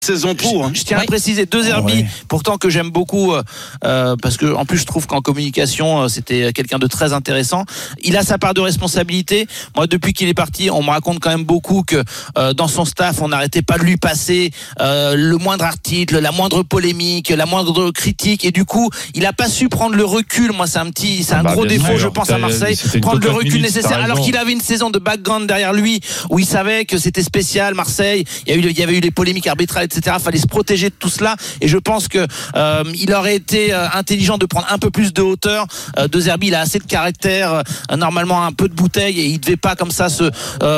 saison pro. Je tiens à préciser 2 Zerbi, pourtant que j'aime beaucoup, parce que en plus je trouve qu'en communication c'était quelqu'un de très intéressant. Il a sa part de responsabilité. Moi, depuis qu'il est parti, on me raconte quand même beaucoup que dans son staff, on n'arrêtait pas de lui passer le moindre article, la moindre polémique, la moindre critique, et du coup, il a pas su prendre le recul. Moi, c'est un gros défaut, je pense, à Marseille, prendre le recul nécessaire, alors qu'il avait une saison de background derrière lui où il savait que c'était spécial Marseille. Il y avait eu les polémiques arbitrales, etc. Fallait se protéger de tout cela, et je pense que il aurait été intelligent de prendre un peu plus de hauteur. De Zerbi, il a assez de caractère, normalement un peu de bouteille, et il devait pas comme ça se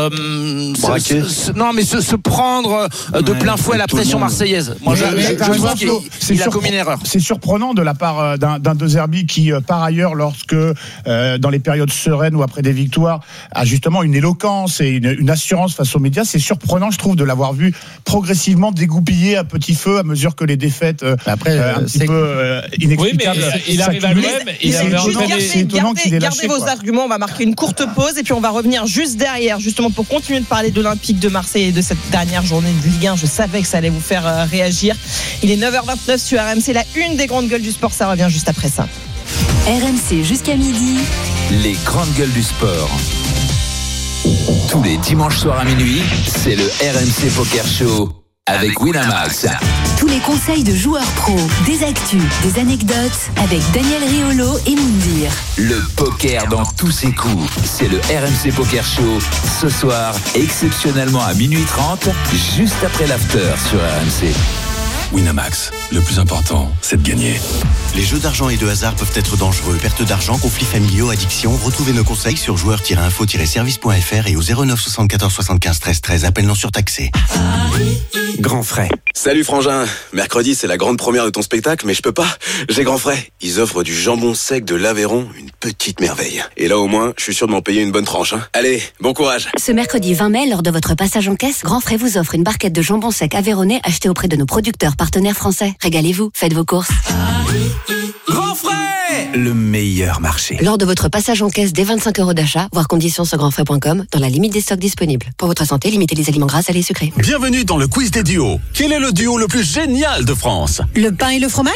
prendre de plein fouet la pression marseillaise. Moi, je pense qu'il a commis une erreur. C'est surprenant de la part d'un De Zerbi qui, par ailleurs, lorsque dans les périodes sereines ou après des victoires, a justement une éloquence et une assurance face aux médias. C'est surprenant, je trouve, de l'avoir vu progressivement dégoupiller à petit feu à mesure que les défaites un petit peu inexplicables. Oui, mais il arrive à lui-même. C'est étonnant qu'il ait lâché. Gardez vos arguments, on va marquer une courte pause et puis on va revenir juste derrière, justement pour continuer de parler de l'Olympique de Marseille et de cette dernière journée de Ligue 1. Je savais que ça allait vous faire réagir. Il est 9h29 sur RMC, la une des grandes gueules du sport, ça revient juste après ça. RMC jusqu'à midi. Les grandes gueules du sport. Tous les dimanches soirs à minuit, c'est le RMC Poker Show avec Winamax. Tous les conseils de joueurs pros, des actus, des anecdotes avec Daniel Riolo et Moundir. Le poker dans tous ses coups, c'est le RMC Poker Show. Ce soir, exceptionnellement à minuit 30, juste après l'after sur RMC. Winamax, le plus important, c'est de gagner. Les jeux d'argent et de hasard peuvent être dangereux. Perte d'argent, conflits familiaux, addiction. Retrouvez nos conseils sur joueurs-info-service.fr et au 09 74 75 13 13. Appel non surtaxé. Grand Frais. Salut frangin. Mercredi, c'est la grande première de ton spectacle, mais je peux pas. J'ai Grand Frais. Ils offrent du jambon sec de l'Aveyron, une petite merveille. Et là, au moins, je suis sûr de m'en payer une bonne tranche. Allez, bon courage. Ce mercredi 20 mai, lors de votre passage en caisse, Grand Frais vous offre une barquette de jambon sec aveyronnais achetée auprès de nos producteurs partenaires français. Régalez-vous, faites vos courses. Grand Frais, le meilleur marché. Lors de votre passage en caisse dès 25 € d'achat, voir conditions sur grandfrais.com, dans la limite des stocks disponibles. Pour votre santé, limitez les aliments gras, salés et sucrés. Bienvenue dans le quiz des duos. Quel est le duo le plus génial de France? Le pain et le fromage?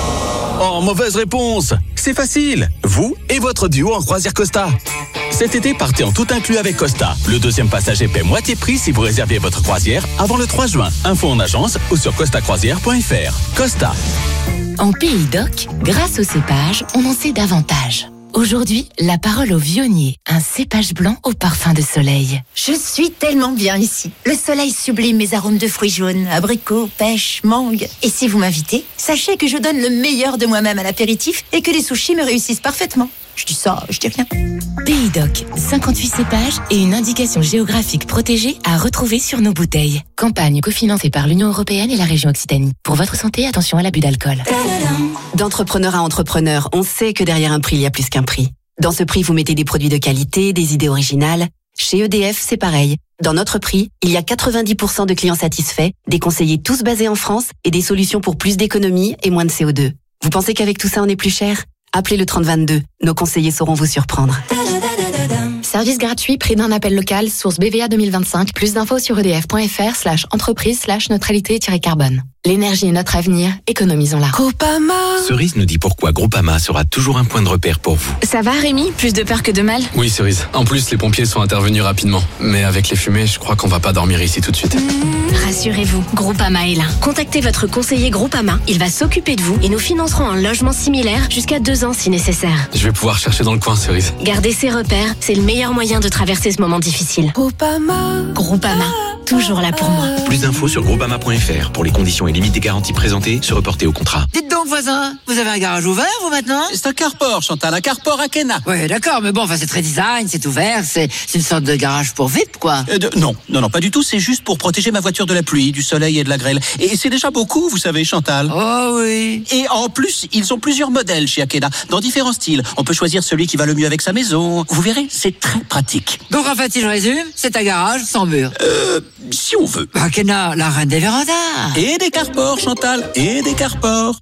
Oh, mauvaise réponse. C'est facile. Vous et votre duo en croisière Costa. Cet été, partez en tout inclus avec Costa. Le deuxième passager paie moitié prix si vous réservez votre croisière avant le 3 juin. Info en agence ou sur costacroisière.fr. Costa. En Pays d'Oc, grâce au cépage, on en sait davantage. Aujourd'hui, la parole au vionnier, un cépage blanc au parfum de soleil. Je suis tellement bien ici. Le soleil sublime mes arômes de fruits jaunes, abricots, pêches, mangue. Et si vous m'invitez, sachez que je donne le meilleur de moi-même à l'apéritif et que les sushis me réussissent parfaitement. Je dis ça, je dis rien. Pays d'Oc, 58 cépages et une indication géographique protégée à retrouver sur nos bouteilles. Campagne cofinancée par l'Union européenne et la région Occitanie. Pour votre santé, attention à l'abus d'alcool. D'entrepreneur à entrepreneur, on sait que derrière un prix, il y a plus qu'un prix. Dans ce prix, vous mettez des produits de qualité, des idées originales. Chez EDF, c'est pareil. Dans notre prix, il y a 90% de clients satisfaits, des conseillers tous basés en France et des solutions pour plus d'économie et moins de CO2. Vous pensez qu'avec tout ça, on est plus cher ? Appelez le 3022. Nos conseillers sauront vous surprendre. Service gratuit, prix d'un appel local, source BVA 2025. Plus d'infos sur edf.fr/entreprise/neutralité-carbone. L'énergie est notre avenir, économisons-la. Groupama. Cerise nous dit pourquoi Groupama sera toujours un point de repère pour vous. Ça va Rémi? Plus de peur que de mal? Oui Cerise, en plus les pompiers sont intervenus rapidement. Mais avec les fumées, je crois qu'on va pas dormir ici tout de suite. Rassurez-vous, Groupama est là. Contactez votre conseiller Groupama, il va s'occuper de vous et nous financerons un logement similaire jusqu'à 2 ans si nécessaire. Je vais pouvoir chercher dans le coin Cerise. Gardez ses repères, c'est le meilleur moyen de traverser ce moment difficile. Groupama, toujours là pour moi. Plus d'infos sur groupama.fr. Pour les conditions et limites des garanties présentées, se reporter au contrat. Dites donc voisin, vous avez un garage ouvert vous maintenant? C'est un carport Chantal, un carport à Kena. Oui d'accord, mais bon, enfin c'est très design, c'est ouvert, c'est une sorte de garage pour VIP quoi. Non, pas du tout, c'est juste pour protéger ma voiture de la pluie, du soleil et de la grêle. Et c'est déjà beaucoup, vous savez Chantal. Oh oui. Et en plus, ils ont plusieurs modèles chez Akena, dans différents styles. On peut choisir celui qui va le mieux avec sa maison. Vous verrez, c'est très pratique. Donc en fait, si je résume, c'est un garage sans mur. Si on veut. Akena, la reine des vérandas. Et des carports Chantal, et des carports.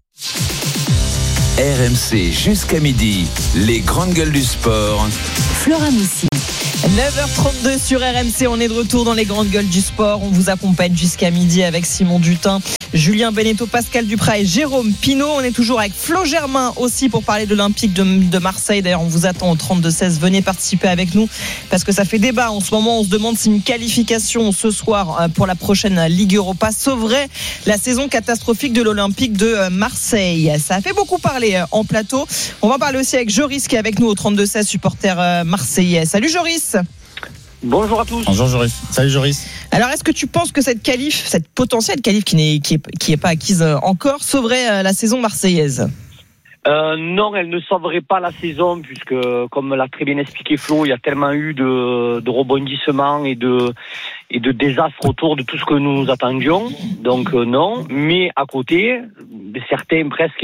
RMC jusqu'à midi, les grandes gueules du sport. Flora Moussi. 9h32 sur RMC, on est de retour dans les grandes gueules du sport. On vous accompagne jusqu'à midi avec Simon Dutin, Julien Beneteau, Pascal Duprat et Jérôme Pinault. On est toujours avec Flo Germain aussi pour parler de l'Olympique de Marseille. D'ailleurs, on vous attend au 32-16. Venez participer avec nous parce que ça fait débat en ce moment. On se demande si une qualification ce soir pour la prochaine Ligue Europa sauverait la saison catastrophique de l'Olympique de Marseille. Ça a fait beaucoup parler en plateau. On va parler aussi avec Joris qui est avec nous au 32-16, supporter marseillais. Salut Joris. Bonjour à tous. Bonjour Joris. Salut Joris. Alors, est-ce que tu penses que cette potentielle qualif qui est pas acquise encore, sauverait la saison marseillaise ? Non, elle ne sauverait pas la saison puisque, comme l'a très bien expliqué Flo, il y a tellement eu de rebondissements et de désastres autour de tout ce que nous attendions. Donc non, mais à côté, certains presque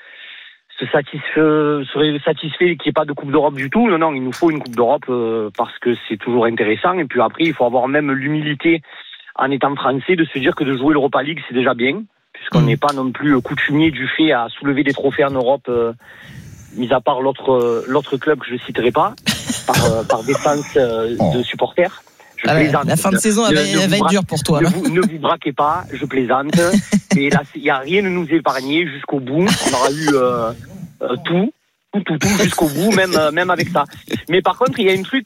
seraient satisfaits qu'il n'y ait pas de Coupe d'Europe du tout. Non, il nous faut une Coupe d'Europe parce que c'est toujours intéressant. Et puis après, il faut avoir même l'humilité, en étant français, de se dire que de jouer l'Europa League, c'est déjà bien, puisqu'on n'est pas non plus coutumier du fait à soulever des trophées en Europe, mis à part l'autre club que je ne citerai pas, par défense de supporters. Je plaisante. La fin de saison va être dure pour toi. Ne vous braquez pas, je plaisante. Et là, il n'y a rien de nous épargner jusqu'au bout. On aura eu tout jusqu'au bout, même avec ça. Mais par contre, il y a un truc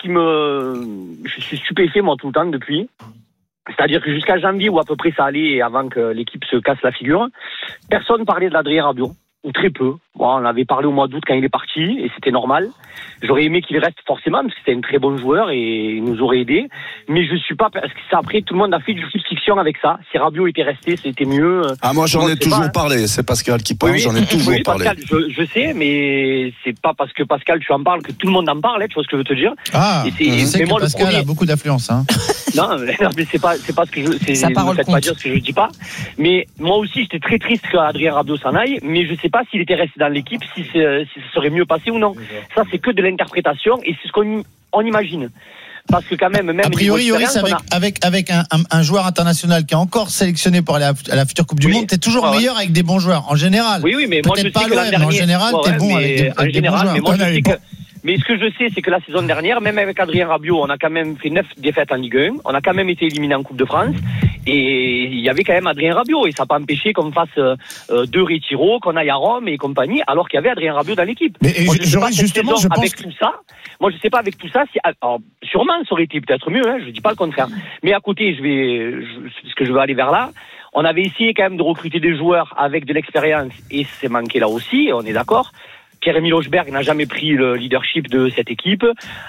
je suis stupéfait moi tout le temps depuis. C'est-à-dire que jusqu'à janvier, où à peu près ça allait, avant que l'équipe se casse la figure, personne parlait de l'Adrien Rabiot, ou très peu. Bon, on avait parlé au mois d'août quand il est parti, et c'était normal. J'aurais aimé qu'il reste forcément, parce que c'était un très bon joueur, et il nous aurait aidé. Mais je suis pas, parce que ça, après, tout le monde a fait du fiction avec ça. Si Rabiot était resté, c'était mieux. Ah, moi, j'en ai toujours parlé. C'est Pascal qui parle, j'en ai toujours parlé. Pascal, je sais, mais c'est pas parce que Pascal, tu en parles que tout le monde en parle, tu vois ce que je veux te dire. Ah, je sais que Pascal a beaucoup d'influence, hein. Non, mais c'est pas ce que je, ça parle ne faites pas dire ce que je dis pas. Mais moi aussi, j'étais très triste qu'Adrien Rabiot s'en aille, mais je sais pas s'il était resté dans l'équipe, si ça serait mieux passé ou non. Ça, c'est que de l'interprétation et c'est ce qu'on imagine. Parce que quand même a priori, Yoris, avec un joueur international qui est encore sélectionné pour aller à la future Coupe du Monde, t'es toujours meilleur avec des bons joueurs, en général. Oui, mais moi, je sais pas que l'an dernier, en général, t'es bon avec des bons joueurs. Mais moi, je sais que... Mais ce que je sais, c'est que la saison dernière, même avec Adrien Rabiot, on a quand même fait 9 défaites en Ligue 1. On a quand même été éliminé en Coupe de France. Et il y avait quand même Adrien Rabiot. Et ça n'a pas empêché qu'on fasse 2 retiros, qu'on aille à Rome et compagnie, alors qu'il y avait Adrien Rabiot dans l'équipe. Mais justement, je pense avec tout ça, moi, je sais pas avec tout ça, alors, sûrement, ça aurait été peut-être mieux, hein, je dis pas le contraire. Mais à côté, parce que je veux aller vers là, on avait essayé quand même de recruter des joueurs avec de l'expérience et c'est manqué là aussi, on est d'accord. Pierre-Emile Hochberg n'a jamais pris le leadership de cette équipe.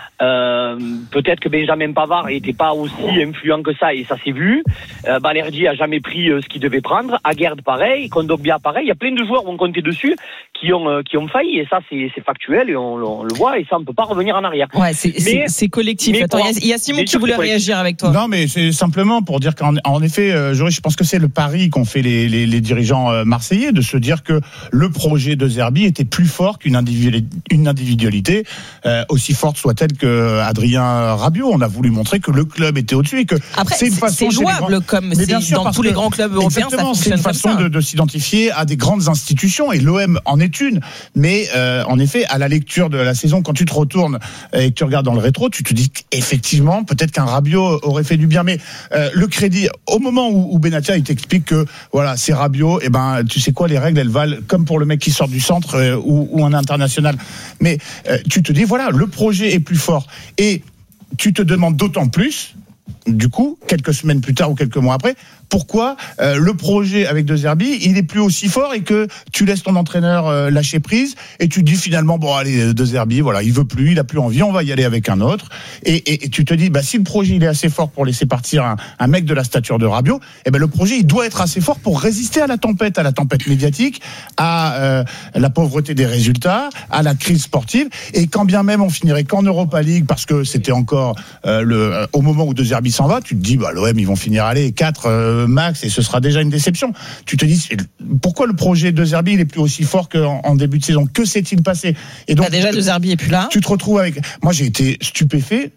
Peut-être que Benjamin Pavard n'était pas aussi influent que ça et ça s'est vu. Balerdi a jamais pris ce qu'il devait prendre. Aguerd pareil, Kondogbia pareil. Il y a plein de joueurs où on comptait dessus qui ont failli et ça c'est factuel et on le voit et ça on peut pas revenir en arrière. Ouais, c'est collectif. Attends, il y a Simon qui voulait réagir avec toi. Non mais c'est simplement pour dire qu'en effet, Joris, je pense que c'est le pari qu'ont fait les dirigeants marseillais de se dire que le projet de Zerbi était plus fort qu'une individualité aussi forte soit-elle que Adrien Rabiot. On a voulu montrer que le club était au-dessus et que après, c'est jouable comme c'est dans tous les grands clubs européens. Exactement, c'est une façon de s'identifier à des grandes institutions et l'OM en est une. Mais en effet, à la lecture de la saison, quand tu te retournes et que tu regardes dans le rétro, tu te dis qu'effectivement, peut-être qu'un Rabiot aurait fait du bien. Mais le crédit, au moment où Benatia il t'explique que voilà, c'est Rabiot, et ben tu sais quoi, les règles elles valent comme pour le mec qui sort du centre ou un international. Mais tu te dis voilà, le projet est plus fort et tu te demandes d'autant plus, du coup, quelques semaines plus tard ou quelques mois après, pourquoi le projet avec De Zerbi, il est plus aussi fort et que tu laisses ton entraîneur lâcher prise et tu te dis finalement bon allez De Zerbi, voilà, il veut plus, il a plus envie, on va y aller avec un autre et tu te dis bah si le projet il est assez fort pour laisser partir un mec de la stature de Rabiot, et ben le projet il doit être assez fort pour résister à la tempête médiatique, à la pauvreté des résultats, à la crise sportive et quand bien même on finirait qu'en Europa League parce que c'était encore au moment où De Zerbi s'en va, tu te dis bah l'OM ils vont finir aller 4 max et ce sera déjà une déception. Tu te dis pourquoi le projet de Zerbi il est plus aussi fort qu'en début de saison, que s'est-il passé? Et donc déjà De Zerbi est plus là. Tu te retrouves avec, moi j'ai été stupéfait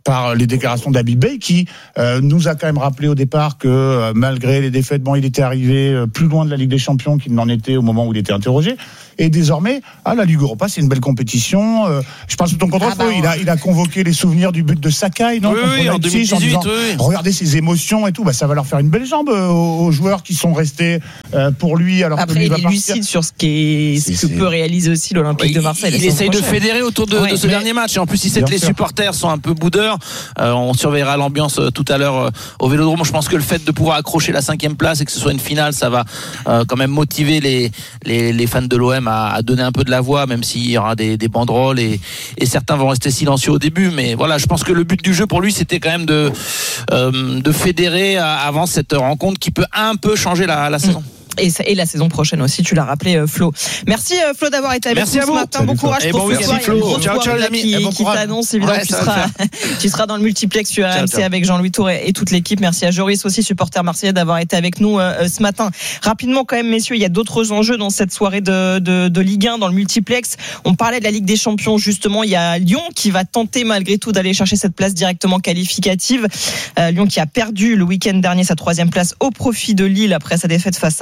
par les déclarations d'Habib Beye qui nous a quand même rappelé au départ que malgré les défaites, il était arrivé plus loin de la Ligue des Champions qu'il n'en était au moment où il était interrogé. Et désormais, la Ligue Europa, c'est une belle compétition. Je parle sous ton contrôle. Il a convoqué les souvenirs du but de Sakai, non, oui, en 2018. En disant, regardez ses émotions et tout. Ça va leur faire une belle jambe aux joueurs qui sont restés pour lui. Alors après, que lui il est lucide sur ce que peut réaliser aussi l'Olympique de Marseille. Il essaye de fédérer autour de ce dernier match. Et en plus, il sait que les supporters sont un peu boudeurs. On surveillera l'ambiance tout à l'heure au Vélodrome. Je pense que le fait de pouvoir accrocher la 5e place et que ce soit une finale, ça va quand même motiver les fans de l'OM à donner un peu de la voix, même s'il y aura des banderoles et certains vont rester silencieux au début. Mais voilà, je pense que le but du jeu pour lui, c'était quand même de fédérer avant cette rencontre qui peut un peu changer la saison. Et la saison prochaine aussi, tu l'as rappelé, Flo. Merci Flo d'avoir été avec nous ce matin. Salut, bon courage pour ce soir. Flo. Ciao les amis. Qui t'annonce évidemment tu seras dans le multiplex sur RMC avec Jean-Louis Tour et toute l'équipe. Merci à Joris aussi, supporter marseillais, d'avoir été avec nous ce matin. Rapidement quand même, messieurs, il y a d'autres enjeux dans cette soirée de Ligue 1 dans le multiplex. On parlait de la Ligue des Champions justement. Il y a Lyon qui va tenter malgré tout d'aller chercher cette place directement qualificative. Lyon qui a perdu le week-end dernier sa 3e place au profit de Lille après sa défaite face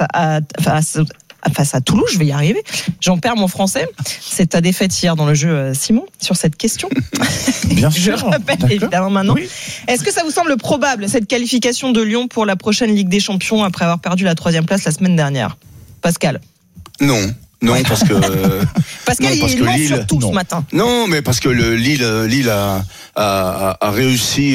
à Toulouse, je vais y arriver. J'en perds mon français. C'est ta défaite hier dans le jeu, Simon, sur cette question. Bien sûr. Je rappelle évidemment maintenant. Oui. Est-ce que ça vous semble probable, cette qualification de Lyon pour la prochaine Ligue des Champions après avoir perdu la 3e place la semaine dernière? Pascal? Non, parce que Pascal, il ment surtout ce matin. Non, mais parce que Lille a réussi,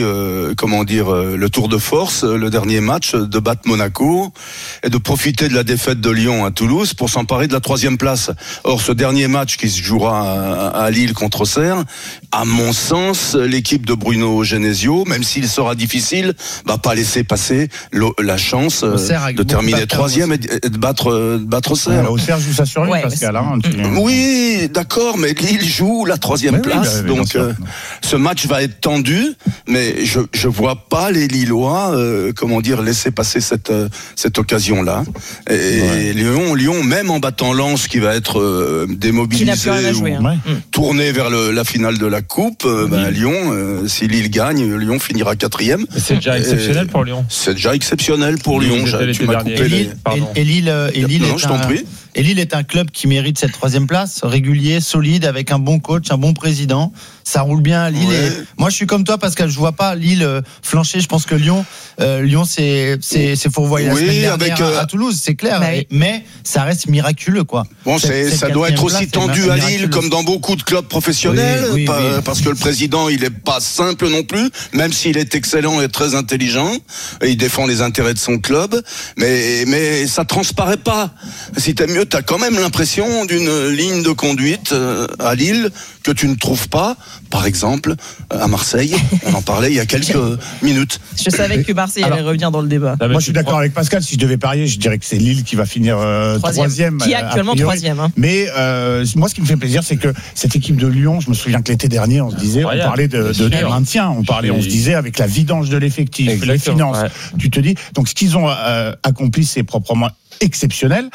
le tour de force, le dernier match, de battre Monaco et de profiter de la défaite de Lyon à Toulouse pour s'emparer de la 3e place. Or, ce dernier match qui se jouera à Lille contre Auxerre, à mon sens, l'équipe de Bruno Genesio, même s'il sera difficile, va pas laisser passer la chance de terminer 3e et de battre Auxerre. Auxerre joue sa survie. Pascal, oui, d'accord, mais Lille joue la 3e place, donc ce match va être tendu, mais je vois pas les Lillois, laisser passer cette occasion-là. Et Lyon, même en battant Lens, qui va être démobilisé tourné vers la finale de la Coupe, Lyon, si Lille gagne, Lyon finira 4e. C'est déjà exceptionnel pour Lyon. C'est déjà exceptionnel pour Lyon. Tu m'as coupé Lille je t'en prie. Et Lille est un club qui mérite cette 3e place, régulier, solide, avec un bon coach, un bon président. Ça roule bien à Lille. Ouais. Et moi, je suis comme toi, Pascal. Je vois pas Lille flancher. Je pense que Lyon, c'est fourvoyé la semaine dernière à Toulouse, c'est clair. Mais ça reste miraculeux, quoi. Bon, ça doit être aussi tendu à Lille, comme dans beaucoup de clubs professionnels, parce que le président, il est pas simple non plus, même s'il est excellent et très intelligent, et il défend les intérêts de son club. Mais ça transparaît pas. Si t'aimes mieux, t'as quand même l'impression d'une ligne de conduite à Lille que tu ne trouves pas, par exemple, à Marseille. On en parlait il y a quelques minutes. Je savais que Marseille allait revenir dans le débat. Moi, je suis d'accord avec Pascal. Si je devais parier, je dirais que c'est Lille qui va finir 3e. Qui est actuellement 3e. Hein. Mais moi, ce qui me fait plaisir, c'est que cette équipe de Lyon, je me souviens que l'été dernier, on se disait, on parlait de maintien. On se disait avec la vidange de l'effectif, les finances. Ouais. Tu te dis, donc ce qu'ils ont accompli, c'est proprement exceptionnel.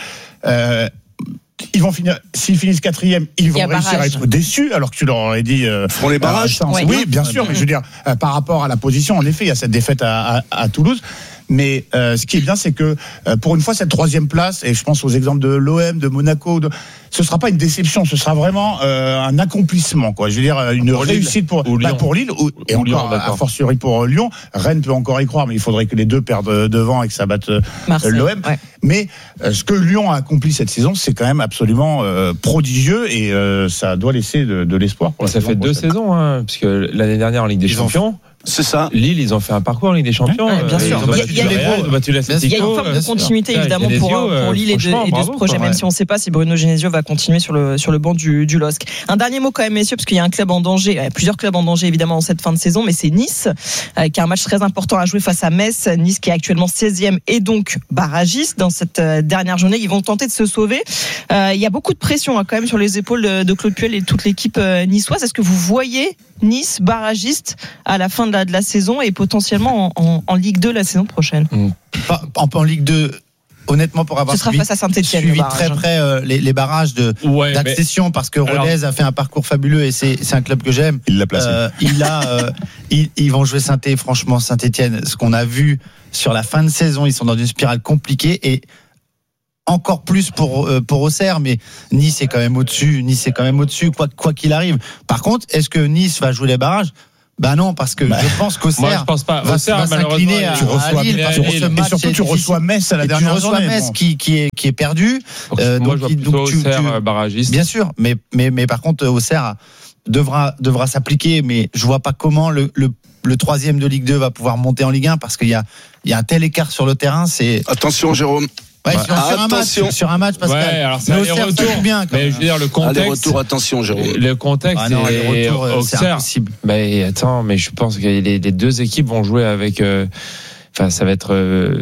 Ils vont finir, s'ils finissent 4e, ils vont réussir à être déçus, alors que tu leur aurais dit. Pour les barrages, oui, bien sûr, mais je veux dire, par rapport à la position, en effet, il y a cette défaite à Toulouse. Mais ce qui est bien, c'est que pour une fois, cette 3e place, et je pense aux exemples de l'OM, de Monaco, ce sera pas une déception, ce sera vraiment un accomplissement, quoi. Je veux dire, une réussite pour Lille, et encore a fortiori pour Lyon. Rennes peut encore y croire, mais il faudrait que les deux perdent devant et que ça batte l'OM. Ouais. Mais ce que Lyon a accompli cette saison, c'est quand même absolument prodigieux, et ça doit laisser de l'espoir. Pour ça fait 2 saisons, puisque l'année dernière en Ligue des Champions. C'est ça. Lille, ils ont fait un parcours en Ligue des Champions. Bien sûr. Il y a une forme de continuité évidemment pour Lille et de ce projet, même si on ne sait pas si Bruno Genesio va continuer sur le banc du LOSC. Un dernier mot quand même, messieurs, parce qu'il y a un club en danger, plusieurs clubs en danger évidemment en cette fin de saison, mais c'est Nice qui a un match très important à jouer face à Metz. Nice qui est actuellement 16e et donc barragiste dans cette dernière journée. Ils vont tenter de se sauver. Il y a beaucoup de pression quand même sur les épaules de Claude Puel et toute l'équipe niçoise. Est-ce que vous voyez Nice barragiste à la fin de la saison et potentiellement en Ligue 2 la saison prochaine? En Ligue 2, honnêtement, pour avoir Ce sera face à Saint-Etienne, suivi le barrage. très près les barrages d'accession, parce que Rodez a fait un parcours fabuleux et c'est un club que j'aime. Il l'a placé. Ils vont jouer Saint-Etienne, franchement, Saint-Etienne, ce qu'on a vu sur la fin de saison, ils sont dans une spirale compliquée et encore plus pour Auxerre, mais Nice est quand même au-dessus, quoi qu'il arrive. Par contre, est-ce que Nice va jouer les barrages? Ben non, parce que je pense qu'Auxerre moi, je pense pas. va s'incliner à Lille, parce que ce match, et surtout tu reçois Metz à la dernière journée. Tu reçois Metz qui est perdu. Moi, je vois plutôt Auxerre barragiste. Bien sûr, mais par contre, Auxerre devra s'appliquer, mais je vois pas comment le troisième de Ligue 2 va pouvoir monter en Ligue 1 parce qu'il y a un tel écart sur le terrain. Attention, Jérôme. Ouais, sur un match, Pascal. Ouais, alors c'est aller-retour. Bien, mais je veux dire, le contexte. Aller-retour, attention, Jérôme. Le contexte, c'est impossible. Mais attends, mais je pense que les deux équipes vont jouer avec. Ça va être.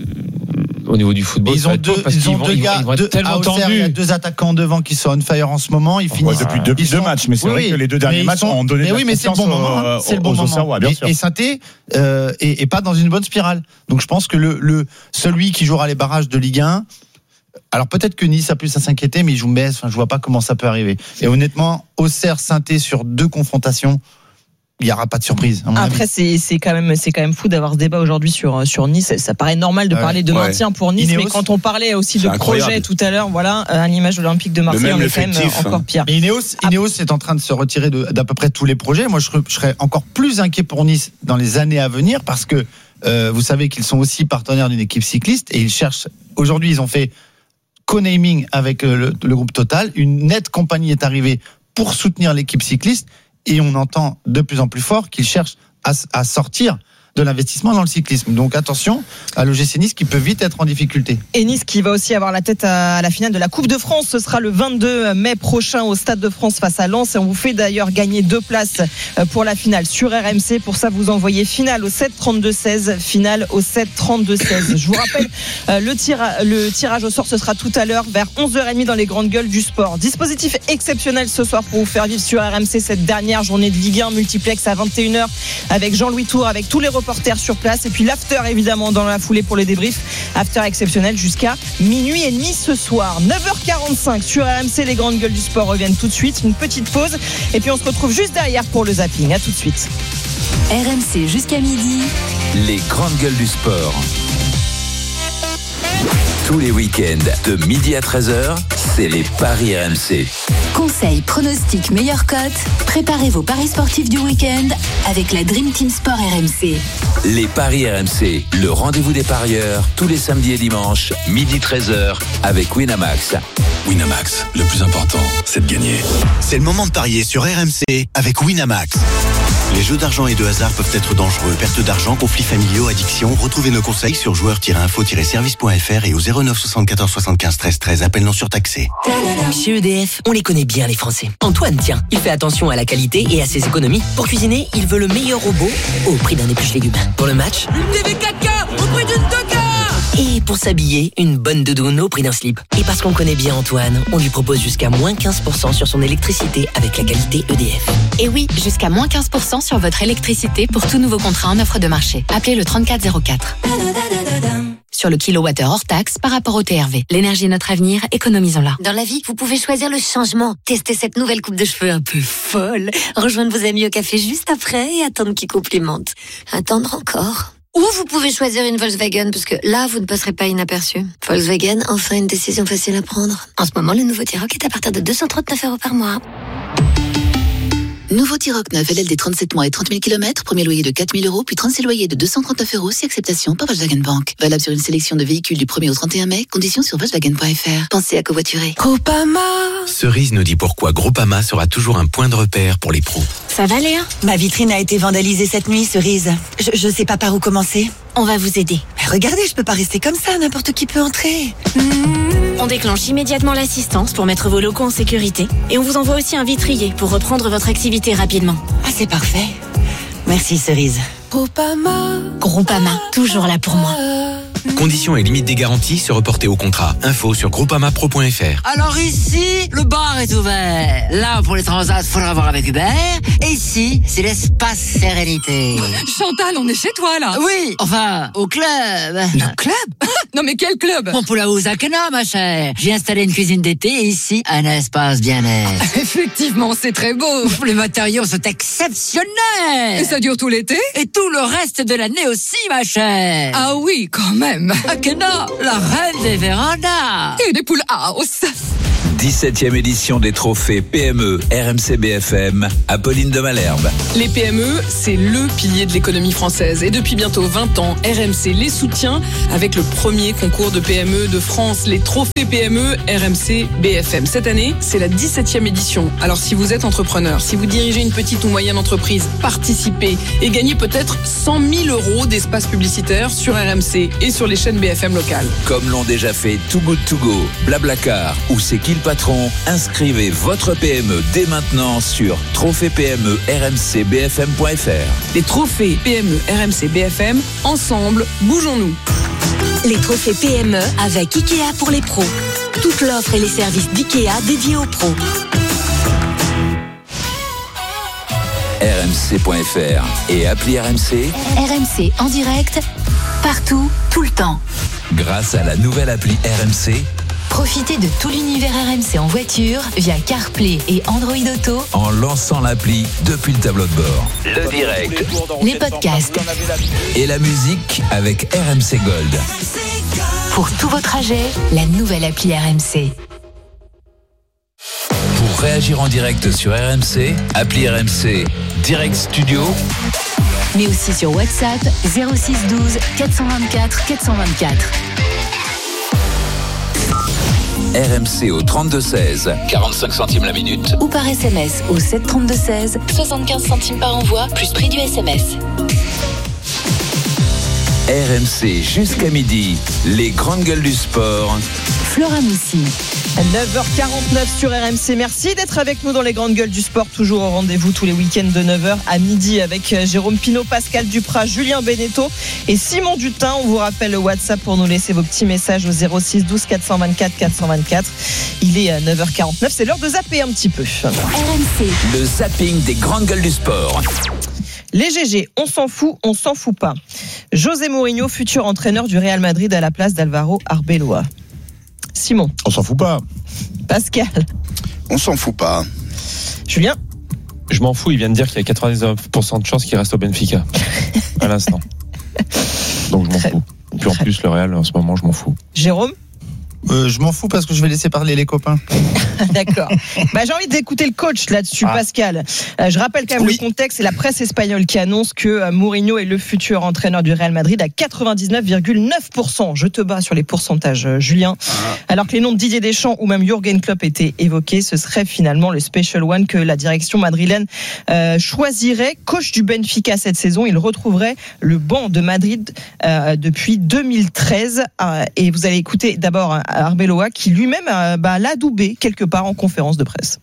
Au niveau du football, ils ont deux gars, tellement tendus. Il y a deux attaquants devant qui sont on fire en ce moment. Ils finissent depuis deux matchs, mais c'est vrai que les deux derniers matchs ont donné. Mais c'est le bon moment. C'est le bon moment. Et Saint-Étienne est pas dans une bonne spirale. Donc je pense que celui qui jouera les barrages de Ligue 1. Alors peut-être que Nice a plus à s'inquiéter, mais il joue Metz. Je vois pas comment ça peut arriver. Et honnêtement, Auxerre, Saint-Étienne sur 2 confrontations. Il n'y aura pas de surprise. Après, c'est quand même fou d'avoir ce débat aujourd'hui sur Nice. Ça paraît normal de parler de maintien pour Nice, mais quand on parlait aussi de projet tout à l'heure, voilà, à l'image de l'Olympique de Marseille, on est quand même encore pire. Mais Ineos est en train de se retirer d'à peu près tous les projets. Moi, je serais encore plus inquiet pour Nice dans les années à venir parce que vous savez qu'ils sont aussi partenaires d'une équipe cycliste et ils cherchent. Aujourd'hui, ils ont fait co-naming avec le groupe Total. Une nette compagnie est arrivée pour soutenir l'équipe cycliste. Et on entend de plus en plus fort qu'ils cherchent à sortir de l'investissement dans le cyclisme. Donc attention à l'OGC Nice qui peut vite être en difficulté. Et Nice qui va aussi avoir la tête à la finale de la Coupe de France. Ce sera le 22 mai prochain au Stade de France face à Lens. Et on vous fait d'ailleurs gagner 2 places pour la finale sur RMC. Pour ça, vous envoyez finale au 7-32-16, finale au 7-32-16. Je vous rappelle, le tirage au sort, ce sera tout à l'heure vers 11h30 dans les grandes gueules du sport. Dispositif exceptionnel ce soir pour vous faire vivre sur RMC cette dernière journée de Ligue 1 multiplex à 21h avec Jean-Louis Tour, avec tous les reporters sur place et puis l'after évidemment dans la foulée pour les débriefs. After exceptionnel jusqu'à minuit et demi ce soir. 9h45 sur RMC, les grandes gueules du sport reviennent tout de suite. Une petite pause et puis on se retrouve juste derrière pour le zapping. À tout de suite. RMC jusqu'à midi. Les grandes gueules du sport. Tous les week-ends, de midi à 13h, c'est les paris RMC. Conseils, pronostics, meilleures cotes. Préparez vos paris sportifs du week-end avec la Dream Team Sport RMC. Les paris RMC, le rendez-vous des parieurs, tous les samedis et dimanches, midi 13h, avec Winamax. Winamax, le plus important, c'est de gagner. C'est le moment de parier sur RMC avec Winamax. Les jeux d'argent et de hasard peuvent être dangereux. Perte d'argent, conflits familiaux, addiction. Retrouvez nos conseils sur joueurs-info-service.fr et au 09 74 75 13 13. Appel non surtaxé. Chez EDF, on les connaît bien les Français. Antoine, tiens, il fait attention à la qualité et à ses économies. Pour cuisiner, il veut le meilleur robot au prix d'un épluche légumes. Pour le match, une TV 4K au prix d'une 2K. Et pour s'habiller, une bonne doudoune au prix d'un slip. Et parce qu'on connaît bien Antoine, on lui propose jusqu'à moins 15% sur son électricité avec la qualité EDF. Et oui, jusqu'à moins 15% sur votre électricité pour tout nouveau contrat en offre de marché. Appelez le 3404. Sur le kilowattheure hors taxe par rapport au TRV. L'énergie est notre avenir, économisons-la. Dans la vie, vous pouvez choisir le changement. Testez cette nouvelle coupe de cheveux un peu folle. Rejoindre vos amis au café juste après et attendre qu'ils complimentent. Attendre encore. Ou vous pouvez choisir une Volkswagen, parce que là, vous ne passerez pas inaperçu. Volkswagen, enfin une décision facile à prendre. En ce moment, le nouveau T-Roc est à partir de 239 € par mois. Nouveau T-Roc 9 LLD 37 mois et 30 000 km, premier loyer de 4 000 €, puis 36 loyers de 239 € si acceptation par Volkswagen Bank. Valable sur une sélection de véhicules du 1er au 31 mai, conditions sur Volkswagen.fr. Pensez à covoiturer. Groupama. Cerise nous dit pourquoi Groupama sera toujours un point de repère pour les pros. Ça va Léa ? Ma vitrine a été vandalisée cette nuit, Cerise. Je sais pas par où commencer. On va vous aider. Mais regardez, je peux pas rester comme ça, n'importe qui peut entrer. On déclenche immédiatement l'assistance pour mettre vos locaux en sécurité et on vous envoie aussi un vitrier pour reprendre votre activité rapidement. Ah, c'est parfait. Merci Cerise. Groupama, toujours là pour moi. Conditions et limites des garanties se reporter au contrat. Info sur groupamapro.fr. Alors ici, le bar est ouvert. Là, pour les transats, faudra voir avec Hubert. Et ici, c'est l'espace sérénité. Chantal, on est chez toi là. Oui, enfin, au club. Le club? Non mais quel club? Mon Poulaou Zakena, ma chère. J'ai installé une cuisine d'été et ici, un espace bien-être. Effectivement, c'est très beau. Les matériaux sont exceptionnels. Et ça dure tout l'été? Et tout le reste de l'année aussi, ma chère. Ah oui, quand même. Akena, la reine des vérandas. Et des poules house. 17e édition des trophées PME RMC BFM, Apolline de Malherbe. Les PME, c'est le pilier de l'économie française. Et depuis bientôt 20 ans, RMC les soutient avec le premier concours de PME de France, les trophées PME RMC BFM. Cette année, c'est la 17e édition. Alors si vous êtes entrepreneur, si vous dirigez une petite ou moyenne entreprise, participez et gagnez peut-être 100 000 € d'espace publicitaire sur RMC et sur les chaînes BFM locales. Comme l'ont déjà fait Too Good To Go, Blablacar ou C'est qui le patron, inscrivez votre PME dès maintenant sur trophées-PME-RMC-BFM.fr. Les trophées PME RMC BFM, ensemble, bougeons-nous. Les trophées PME avec Ikea pour les pros. Toute l'offre et les services d'Ikea dédiés aux pros. RMC.fr et appli RMC. RMC en direct, partout, tout le temps. Grâce à la nouvelle appli RMC, Profitez de tout l'univers RMC en voiture via CarPlay et Android Auto en lançant l'appli depuis le tableau de bord. Le direct, les podcasts et la musique avec RMC Gold. Pour tous vos trajets, la nouvelle appli RMC. Pour réagir en direct sur RMC, appli RMC Direct Studio, mais aussi sur WhatsApp 06 12 424 424. RMC au 32-16, 45 centimes la minute. Ou par SMS au 732-16, 75 centimes par envoi, plus prix du SMS. RMC jusqu'à midi, les grandes gueules du sport. Flora Moussi. 9h49 sur RMC. Merci d'être avec nous dans les grandes gueules du sport. Toujours au rendez-vous tous les week-ends de 9h à midi avec Jérôme Pinault, Pascal Duprat, Julien Beneteau et Simon Dutin. On vous rappelle le WhatsApp pour nous laisser vos petits messages au 06 12 424 424. Il est à 9h49. C'est l'heure de zapper un petit peu. RMC. Le zapping des grandes gueules du sport. Les GG, on s'en fout pas. José Mourinho, futur entraîneur du Real Madrid à la place d'Alvaro Arbeloa. Simon. On s'en fout pas. Pascal. On s'en fout pas. Julien. Je m'en fous, il vient de dire qu'il y a 99% de chances qu'il reste au Benfica. À l'instant. Donc je m'en fous. Et puis en plus, le Real, en ce moment, je m'en fous. Jérôme. Je m'en fous parce que je vais laisser parler les copains. D'accord. J'ai envie d'écouter le coach là-dessus, Pascal. Je rappelle quand même le contexte. C'est la presse espagnole qui annonce que Mourinho est le futur entraîneur du Real Madrid à 99,9%. Je te bats sur les pourcentages, Julien. Alors que les noms de Didier Deschamps ou même Jürgen Klopp étaient évoqués, ce serait finalement le special one que la direction madrilène choisirait. Coach du Benfica cette saison, il retrouverait le banc de Madrid depuis 2013. Et vous allez écouter d'abord Arbeloa qui lui-même l'a adoubé quelque part en conférence de presse.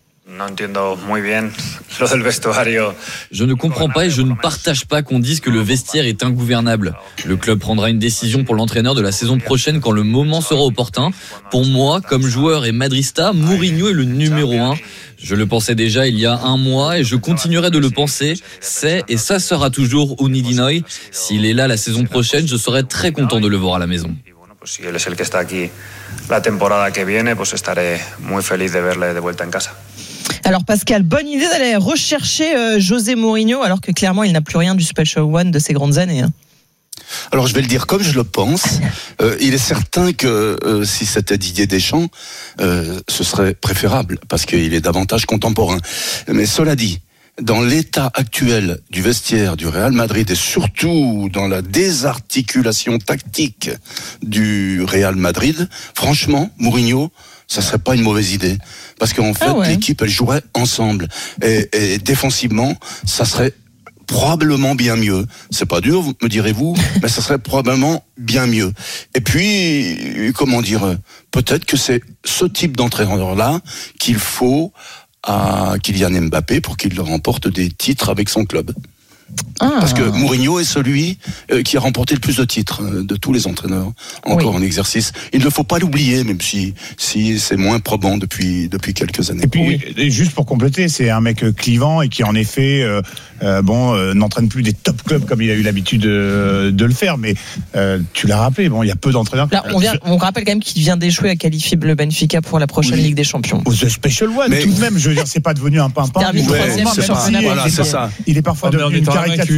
Je ne comprends pas et je ne partage pas qu'on dise que le vestiaire est ingouvernable. Le club prendra une décision pour l'entraîneur de la saison prochaine quand le moment sera opportun. Pour moi, comme joueur et madrista, Mourinho est le numéro 1. Je le pensais déjà il y a un mois et je continuerai de le penser. C'est et ça sera toujours Unidinoy. S'il est là la saison prochaine, je serai très content de le voir à la maison. Si él es el que está aquí la temporada que viene, pues estaré muy feliz de verle de vuelta en casa. Alors Pascal, bonne idée d'aller rechercher José Mourinho alors que clairement il n'a plus rien du Special One de ses grandes années. Alors je vais le dire comme je le pense. Il est certain que si c'était Didier Deschamps, ce serait préférable parce qu'il est davantage contemporain. Mais cela dit, dans l'état actuel du vestiaire du Real Madrid et surtout dans la désarticulation tactique du Real Madrid, franchement, Mourinho, ça serait pas une mauvaise idée. Parce qu'en fait, l'équipe, elle jouerait ensemble. Et défensivement, ça serait probablement bien mieux. C'est pas dur, me direz-vous, mais ça serait probablement bien mieux. Et puis, comment dire, peut-être que c'est ce type d'entraîneur-là qu'il faut à Kylian Mbappé pour qu'il remporte des titres avec son club. Parce que Mourinho est celui qui a remporté le plus de titres de tous les entraîneurs encore en exercice. Il ne faut pas l'oublier, même si c'est moins probant depuis quelques années. Et puis, et juste pour compléter, c'est un mec clivant et qui en effet n'entraîne plus des top clubs comme il a eu l'habitude de le faire. Mais tu l'as rappelé, il y a peu d'entraîneurs. Là, on rappelle quand même qu'il vient d'échouer à qualifier le Benfica pour la prochaine Ligue des Champions. The Special One, tout de même. Je veux dire, c'est pas devenu un pimpin. Voilà, c'est ça. Il est parfois devenu une caricature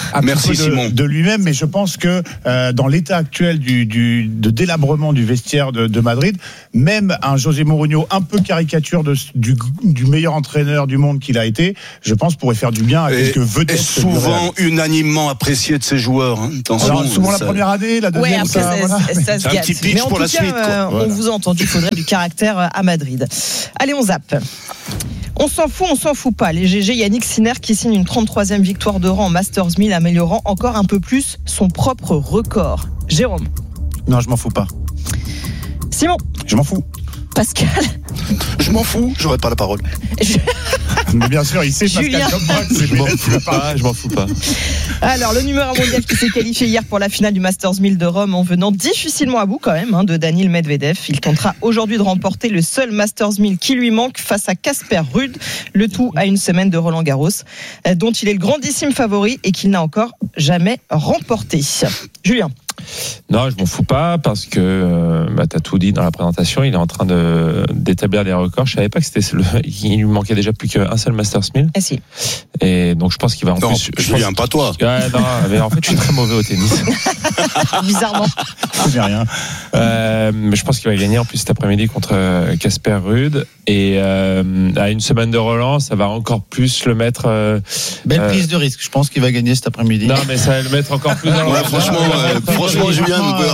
de lui-même, mais je pense que dans l'état actuel de délabrement du vestiaire de Madrid, même un José Mourinho un peu caricature du meilleur entraîneur du monde qu'il a été, je pense pourrait faire du bien à quelques vedettes. Et souvent unanimement apprécié de ses joueurs. Alors, souvent la première année, la deuxième. Ouais, après, ça se gâte. Un petit pitch mais en pour tout la cas, suite. On vous a entendu, il faudrait du caractère à Madrid. Allez, on zappe. On s'en fout pas. Les GG, Yannick Sinner qui signe une 33e victoire de rang en Masters 1000, améliorant encore un peu plus son propre record. Jérôme. Non, je m'en fous pas. Simon. Je m'en fous. Pascal. Je m'en fous, j'aurais pas la parole. Mais bien sûr, il sait Julien. Pascal comme moi, je m'en fous pas. Alors, le numéro mondial qui s'est qualifié hier pour la finale du Masters 1000 de Rome en venant difficilement à bout quand même de Daniil Medvedev. Il tentera aujourd'hui de remporter le seul Masters 1000 qui lui manque face à Casper Ruud, le tout à une semaine de Roland Garros, dont il est le grandissime favori et qu'il n'a encore jamais remporté. Julien. Non, je m'en fous pas parce que t'as tout dit dans la présentation. Il est en train d'établir des records. Je savais pas que il lui manquait déjà plus qu'un seul Masters 1000. Ah si. Et donc je pense qu'il va non, plus. Julien, pas toi. Ouais, non, mais en fait, je suis très mauvais au tennis. Bizarrement. Je dis rien. Mais je pense qu'il va gagner en plus cet après-midi contre Casper Ruud. Et à une semaine de Roland, ça va encore plus le mettre. Belle prise de risque. Je pense qu'il va gagner cet après-midi. Non, mais ça va le mettre encore plus. Franchement, Julien,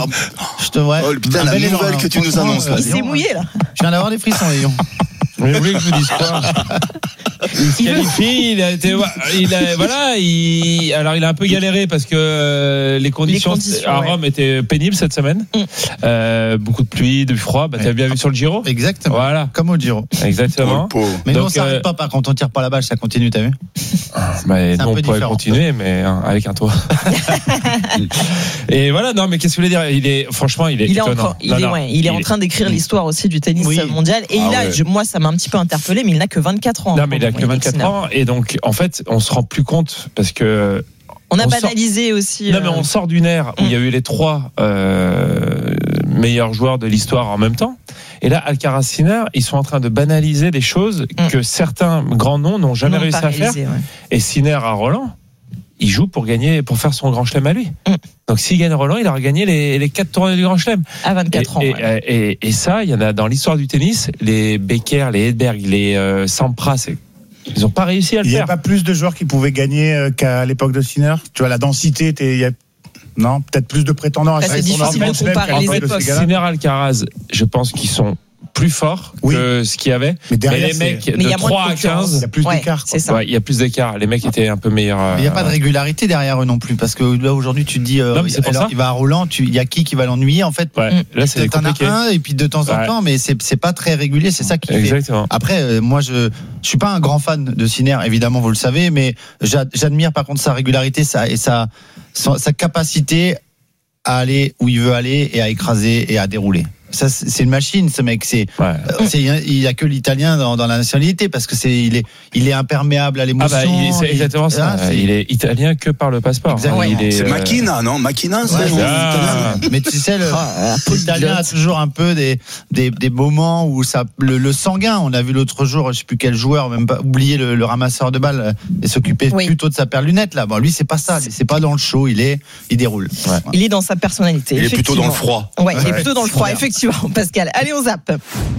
la nouvelle que tu nous annonces là. Il s'est mouillé là. Je viens d'avoir des frissons, Léon. Mais vous voulez que je vous dise quoi? Il se qualifie, alors il a un peu galéré parce que les conditions à Rome étaient pénibles cette semaine. Beaucoup de pluie, de froid. T'as bien vu sur le Giro? Exactement. Voilà. Comme au Giro. Exactement. Mais nous, on s'arrête pas quand on tire pas la balle, ça continue, t'as vu? Nous, on pourrait continuer, mais avec un toit. Et voilà, non, mais qu'est-ce que vous voulez dire? Franchement, il est étonnant. Il est en train d'écrire l'histoire aussi du tennis mondial. Et moi, ça m'a un petit peu interpellé, mais il n'a que 24 ans. Non, mais il a que 24 ans. Et donc, en fait, on se rend plus compte parce que. On a banalisé aussi. Non, mais on sort d'une ère où il y a eu les 3 meilleurs joueurs de l'histoire en même temps. Et là, Alcaraz, Sinner, ils sont en train de banaliser des choses que certains grands noms n'ont jamais réussi à faire. Et Sinner à Roland, il joue pour gagner, pour faire son grand chelem à lui. Donc s'il gagne Roland, il aura gagné les 4 tournois du grand chelem. À 24 ans. Et ça, il y en a dans l'histoire du tennis, les Becker, les Edberg, les Sampras, ils n'ont pas réussi à le faire. Il n'y a pas plus de joueurs qui pouvaient gagner qu'à l'époque de Sinner. Tu vois, la densité était. Non, peut-être plus de prétendants. C'est difficile de comparer les époques. Sinner, Alcaraz, je pense qu'ils sont plus forts que ce qu'il y avait. Mais derrière, les mecs de 3 à 15, il y a plus d'écart. C'est ça. Il y a plus d'écart. Les mecs étaient un peu meilleurs. Il n'y a pas de régularité derrière eux non plus, parce que là aujourd'hui tu te dis, il va à Roland, il y a qui va l'ennuyer en fait. Là c'est compliqué. T'en as un et puis de temps en temps, mais c'est pas très régulier, c'est ça qui fait. Après, moi je suis pas un grand fan de Sinner, évidemment vous le savez, mais j'admire par contre sa régularité, sa capacité à aller où il veut aller et à écraser et à dérouler. Ça, c'est une machine, ce mec. Il y a que l'italien dans la nationalité parce que il est imperméable à l'émotion. C'est exactement ça. Il est italien que par le passeport. C'est Machina, non? Machina, c'est italien. Mais tu sais, l'italien a toujours un peu des moments où le sanguin. On a vu l'autre jour, je sais plus quel joueur, même pas oublié le ramasseur de balles et s'occuper plutôt de sa paire de lunettes là. Bon, lui, c'est pas ça. C'est pas dans le show. Il déroule. Il est dans sa personnalité. Il est plutôt dans le froid. Il est plutôt dans le froid, effectivement. Pascal, allez on zappe.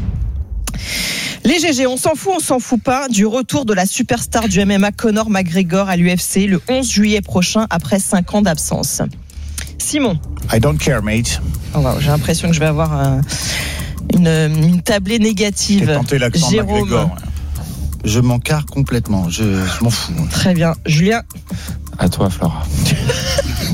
Les GG, on s'en fout pas du retour de la superstar du MMA Conor McGregor à l'UFC le 11 juillet prochain après 5 ans d'absence. Simon. I don't care, mate. J'ai l'impression que je vais avoir une tablée négative. J'ai tenté l'accent McGregor. Je m'en carre complètement. Je m'en fous. Très bien. Julien. À toi, Flora.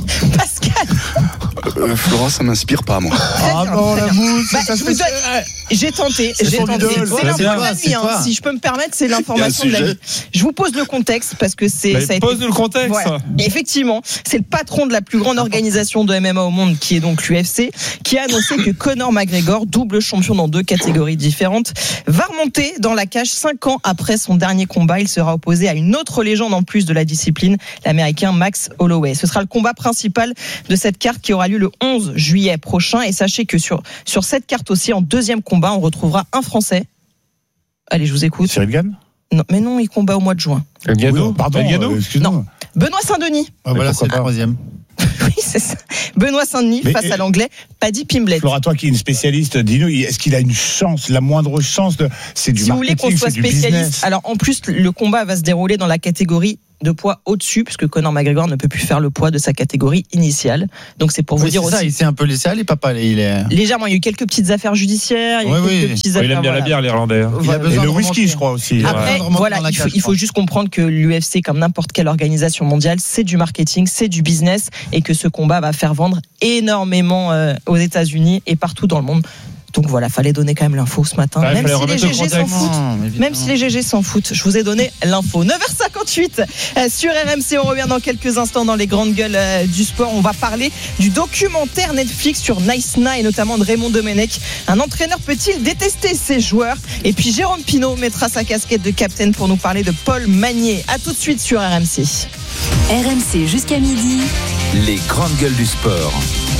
Pascal. Flora, ça m'inspire pas, moi. Ah non, la mousse. J'ai tenté. C'est l'information, si je peux me permettre, c'est l'information de la vie. Je vous pose le contexte parce que pose le contexte. Ouais. Effectivement, c'est le patron de la plus grande organisation de MMA au monde, qui est donc l'UFC, qui a annoncé que Conor McGregor, double champion dans 2 catégories différentes, va remonter dans la cage 5 ans après son dernier combat. Il sera opposé à une autre légende en plus de la discipline, l'Américain Max Holloway. Ce sera le combat principal de cette carte qui aura lieu le 11 juillet prochain. Et sachez que sur cette carte aussi, en deuxième combat, on retrouvera un Français. Allez, je vous écoute. Cyril Gane ? Non, mais non, il combat au mois de juin. Excuse-moi. Non. Benoît Saint-Denis. Voilà, c'est le troisième. Oui, c'est ça. Benoît Saint-Denis face à l'anglais Paddy Pimblett. Flora, toi qui es une spécialiste, dis-nous, est-ce qu'il a une chance, la moindre chance c'est du marketing, si vous voulez qu'on soit c'est spécialiste, du business. alors en plus, le combat va se dérouler dans la catégorie de poids au-dessus, puisque Conor McGregor ne peut plus faire le poids de sa catégorie initiale. Donc c'est pour vous dire aussi. Ça, il s'est un peu laissé aller, papa. Légèrement, il y a eu quelques petites affaires judiciaires. Il aime bien la bière, l'Irlandais. Il a besoin de le whisky, je crois aussi. Après, voilà, il faut juste comprendre que l'UFC, comme n'importe quelle organisation mondiale, c'est du marketing, c'est du business, et que ce combat va faire vendre énormément aux États-Unis et partout dans le monde. Donc voilà, fallait donner quand même l'info ce matin. Même si les GG s'en foutent. Même si les GG s'en foutent, je vous ai donné l'info. 9h58 sur RMC. On revient dans quelques instants dans les grandes gueules du sport. On va parler du documentaire Netflix sur Nice Na et notamment de Raymond Domenech. Un entraîneur peut-il détester ses joueurs? Et puis Jérôme Pinault mettra sa casquette de capitaine pour nous parler de Paul Magnier. À tout de suite sur RMC. RMC jusqu'à midi. Les grandes gueules du sport.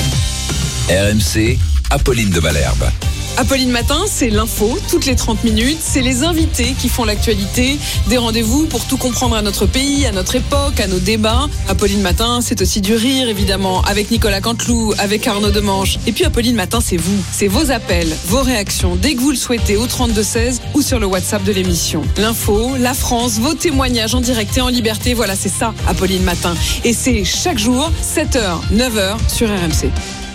RMC, Apolline de Malherbe. Apolline Matin, c'est l'info, toutes les 30 minutes. C'est les invités qui font l'actualité. Des rendez-vous pour tout comprendre à notre pays, à notre époque, à nos débats. Apolline Matin, c'est aussi du rire, évidemment, avec Nicolas Canteloup, avec Arnaud Demange. Et puis Apolline Matin, c'est vous. C'est vos appels, vos réactions, dès que vous le souhaitez, au 32-16 ou sur le WhatsApp de l'émission. L'info, la France, vos témoignages en direct et en liberté. Voilà, c'est ça, Apolline Matin. Et c'est chaque jour, 7h, 9h sur RMC.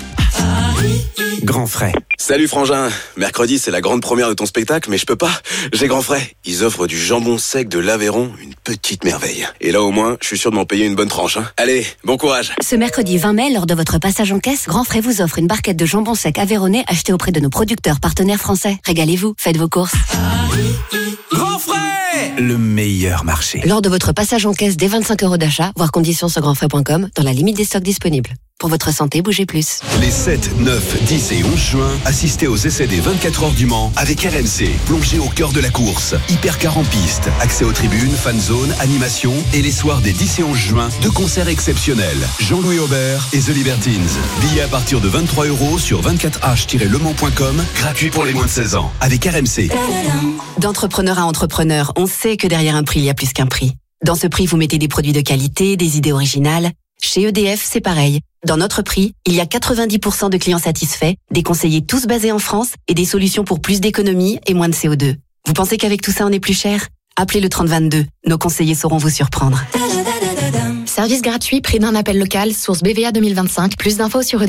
Grand frais. Salut Frangin, mercredi c'est la grande première de ton spectacle, mais je peux pas, j'ai Grand frais. Ils offrent du jambon sec de l'Aveyron, une petite merveille. Et là au moins, je suis sûr de m'en payer une bonne tranche. Allez, bon courage. Ce mercredi 20 mai, lors de votre passage en caisse, Grand frais vous offre une barquette de jambon sec aveyronnais achetée auprès de nos producteurs partenaires français. Régalez-vous, faites vos courses. Grand frais, le meilleur marché. Lors de votre passage en caisse dès 25 € d'achat, voir conditions sur grandfrais.com, dans la limite des stocks disponibles. Pour votre santé, bougez plus. Les 7, 9, 10 et 11 juin, assistez aux essais des 24 heures du Mans avec RMC. Plongez au cœur de la course. Hypercar en piste, accès aux tribunes, fan zone, animation et les soirs des 10 et 11 juin, 2 concerts exceptionnels. Jean-Louis Aubert et The Libertines. Billets à partir de 23 € sur 24h-lemans.com, gratuit pour les moins de 16 ans. Avec RMC. D'entrepreneur à entrepreneur, on sait que derrière un prix, il y a plus qu'un prix. Dans ce prix, vous mettez des produits de qualité, des idées originales. Chez EDF, c'est pareil. Dans notre prix, il y a 90% de clients satisfaits, des conseillers tous basés en France et des solutions pour plus d'économie et moins de CO2. Vous pensez qu'avec tout ça, on est plus cher ? Appelez le 3022. Nos conseillers sauront vous surprendre. Service gratuit, prix d'un appel local, source BVA 2025. Plus d'infos sur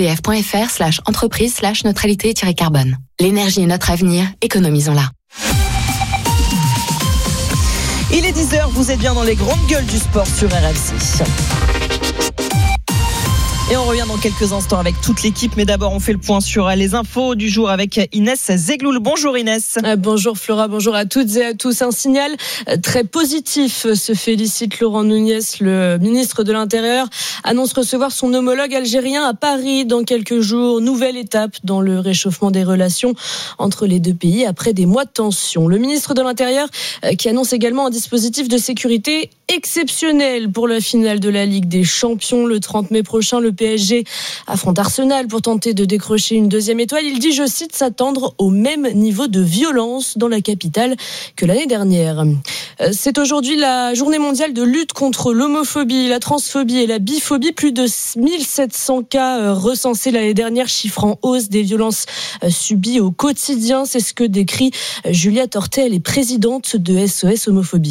edf.fr/entreprise/neutralité-carbone. L'énergie est notre avenir, économisons-la. Il est 10h, vous êtes bien dans les grandes gueules du sport sur RMC. Et on revient dans quelques instants avec toute l'équipe. Mais d'abord, on fait le point sur les infos du jour avec Inès Zegloul. Bonjour Inès. Bonjour Flora, bonjour à toutes et à tous. Un signal très positif se félicite Laurent Nunez, le ministre de l'Intérieur. Annonce recevoir son homologue algérien à Paris dans quelques jours. Nouvelle étape dans le réchauffement des relations entre les deux pays après des mois de tension. Le ministre de l'Intérieur qui annonce également un dispositif de sécurité exceptionnel pour la finale de la Ligue des Champions le 30 mai prochain. Le PSG affronte Arsenal pour tenter de décrocher une deuxième étoile. Il dit, je cite, s'attendre au même niveau de violence dans la capitale que l'année dernière. C'est aujourd'hui la journée mondiale de lutte contre l'homophobie, la transphobie et la biphobie. Plus de 1700 cas recensés l'année dernière, chiffre en hausse des violences subies au quotidien. C'est ce que décrit Julia Tortel, elle est présidente de SOS Homophobie.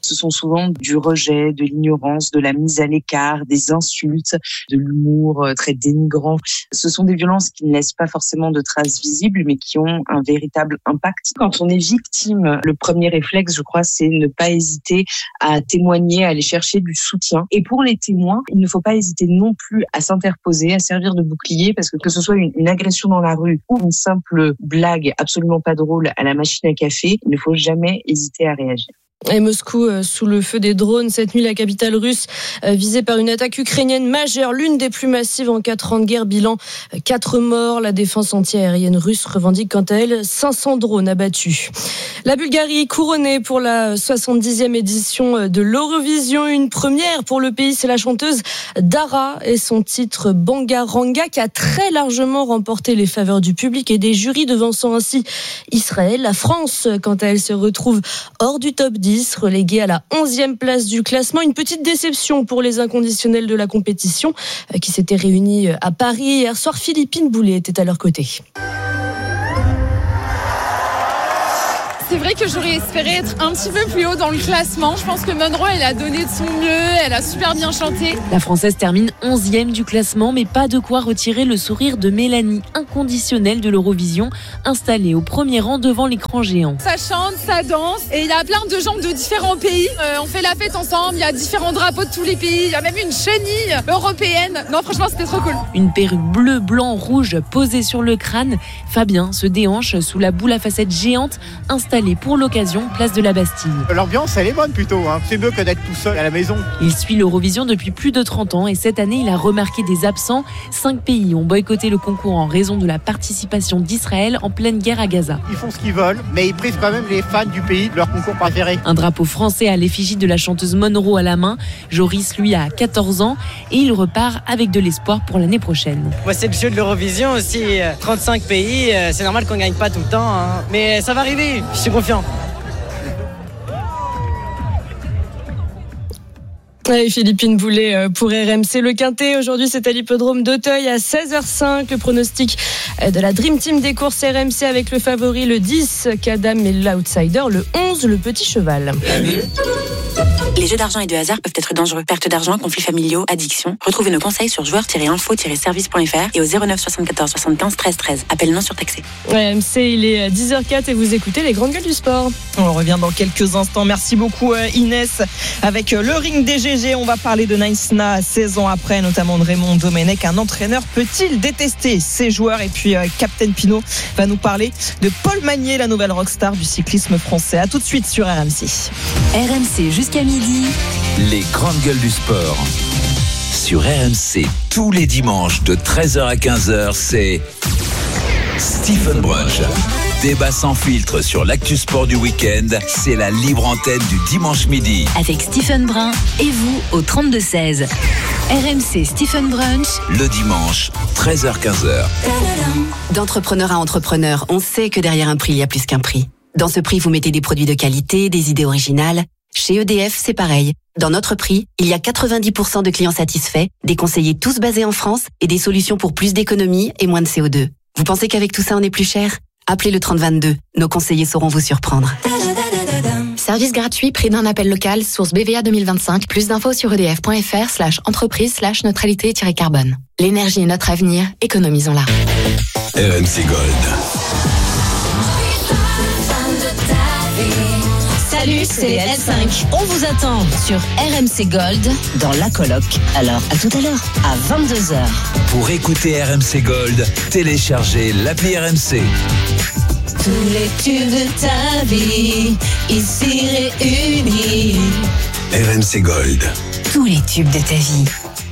ce sont souvent du rejet, de l'ignorance, de la mise à l'écart, des insultes, de l'humour très dénigrant. Ce sont des violences qui ne laissent pas forcément de traces visibles, mais qui ont un véritable impact. Quand on est victime, le premier réflexe, je crois, c'est ne pas hésiter à témoigner, à aller chercher du soutien. Et pour les témoins, il ne faut pas hésiter non plus à s'interposer, à servir de bouclier, parce que ce soit une agression dans la rue ou une simple blague absolument pas drôle à la machine à café, il ne faut jamais hésiter à réagir. Et Moscou sous le feu des drones. Cette nuit, la capitale russe visée par une attaque ukrainienne majeure, l'une des plus massives en 4 ans de guerre. Bilan 4 morts. La défense anti-aérienne russe revendique quant à elle 500 drones abattus. La Bulgarie couronnée pour la 70e édition de l'Eurovision. Une première pour le pays, c'est la chanteuse Dara et son titre Bangaranga qui a très largement remporté les faveurs du public et des jurys, devançant ainsi Israël. La France, quant à elle, se retrouve hors du top 10. Relégué à la 11e place du classement. Une petite déception pour les inconditionnels de la compétition qui s'étaient réunis à Paris hier soir. Philippine Boulet était à leur côté. C'est vrai que j'aurais espéré être un petit peu plus haut dans le classement. Je pense que Monroe, elle a donné de son mieux, elle a super bien chanté. La Française termine 11e du classement, mais pas de quoi retirer le sourire de Mélanie, inconditionnelle de l'Eurovision, installée au premier rang devant l'écran géant. Ça chante, ça danse, et il y a plein de gens de différents pays. On fait la fête ensemble, il y a différents drapeaux de tous les pays, il y a même une chenille européenne. Non, franchement, c'était trop cool. Une perruque bleu, blanc, rouge posée sur le crâne. Fabien se déhanche sous la boule à facettes géante, installée pour l'occasion, place de la Bastille. L'ambiance, elle est bonne plutôt, hein. C'est mieux que d'être tout seul à la maison. Il suit l'Eurovision depuis plus de 30 ans et cette année, il a remarqué des absents. 5 pays ont boycotté le concours en raison de la participation d'Israël en pleine guerre à Gaza. Ils font ce qu'ils veulent, mais ils prisent quand même les fans du pays de leur concours préféré. Un drapeau français à l'effigie de la chanteuse Monroe à la main. Joris, lui, a 14 ans et il repart avec de l'espoir pour l'année prochaine. Moi, c'est le jeu de l'Eurovision aussi. 35 pays, c'est normal qu'on gagne pas tout le temps, hein. Mais ça va arriver, je suis confiant. Et Philippine Boulet pour RMC. Le Quintet, aujourd'hui, c'est à l'hippodrome d'Auteuil à 16h05. Le pronostic de la Dream Team des courses RMC avec le favori, le 10, Kadam, et l'outsider, le 11, le Petit Cheval. Les jeux d'argent et de hasard peuvent être dangereux. Perte d'argent, conflits familiaux, addiction. Retrouvez nos conseils sur joueurs-info-service.fr et au 09 74 75 13 13. Appel non surtaxé. RMC, il est 10h04 et vous écoutez les grandes gueules du sport. On revient dans quelques instants. Merci beaucoup Inès. Avec le ring des GG, on va parler de Naïsna 16 ans après, notamment de Raymond Domenech. Un entraîneur peut-il détester ses joueurs? Et puis Captain Pinot va nous parler de Paul Magnier, la nouvelle rockstar du cyclisme français. A tout de suite sur RMC. RMC jusqu'à midi. Les grandes gueules du sport. Sur RMC, tous les dimanches de 13h à 15h, c'est Stephen Brunch. Débat sans filtre sur l'actu sport du week-end, c'est la libre antenne du dimanche midi. Avec Stephen Brun et vous au 32-16. RMC Stephen Brunch. Le dimanche, 13h-15h. D'entrepreneur à entrepreneur, on sait que derrière un prix, il y a plus qu'un prix. Dans ce prix, vous mettez des produits de qualité, des idées originales. Chez EDF, c'est pareil. Dans notre prix, il y a 90% de clients satisfaits, des conseillers tous basés en France et des solutions pour plus d'économie et moins de CO2. Vous pensez qu'avec tout ça, on est plus cher ? Appelez le 3022. Nos conseillers sauront vous surprendre. Service gratuit, prix d'un appel local, source BVA 2025. Plus d'infos sur edf.fr/entreprise/neutralité-carbone. L'énergie est notre avenir, économisons-la. RMC Gold. Salut, c'est L5. On vous attend sur RMC Gold dans la coloc. Alors, à tout à l'heure, à 22h. Pour écouter RMC Gold, téléchargez l'appli RMC. Tous les tubes de ta vie, ici réunis. RMC Gold. Tous les tubes de ta vie.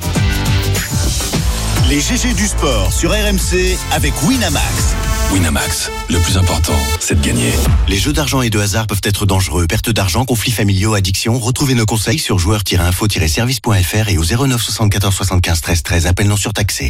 Les GG du sport sur RMC avec Winamax. Winamax, le plus important, c'est de gagner. Les jeux d'argent et de hasard peuvent être dangereux. Perte d'argent, conflits familiaux, addiction. Retrouvez nos conseils sur joueurs-info-service.fr et au 09 74 75 13 13. Appel non surtaxé.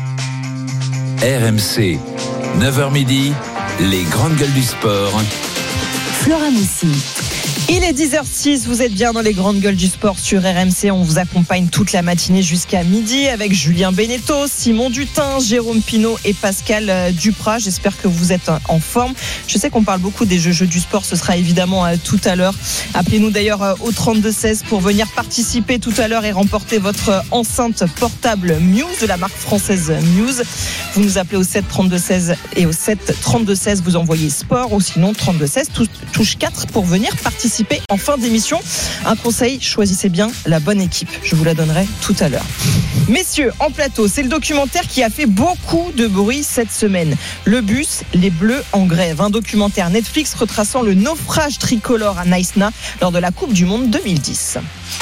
RMC, 9h midi, les grandes gueules du sport. Flora Moussi. Il est 10h06, vous êtes bien dans les grandes gueules du sport sur RMC. On vous accompagne toute la matinée jusqu'à midi avec Julien Beneteau, Simon Dutin, Jérôme Pinault et Pascal Duprat. J'espère que vous êtes en forme. Je sais qu'on parle beaucoup des jeux du sport, ce sera évidemment tout à l'heure. Appelez-nous d'ailleurs au 32-16 pour venir participer tout à l'heure et remporter votre enceinte portable Muse de la marque française Muse. Vous nous appelez au 7-32-16 et au 7-32-16 vous envoyez sport ou sinon 32-16 touche 4 pour venir participer en fin d'émission. Un conseil, choisissez bien la bonne équipe. Je vous la donnerai tout à l'heure. Messieurs, en plateau, c'est le documentaire qui a fait beaucoup de bruit cette semaine. Le bus, les Bleus en grève. Un documentaire Netflix retraçant le naufrage tricolore à Naïsna lors de la Coupe du Monde 2010.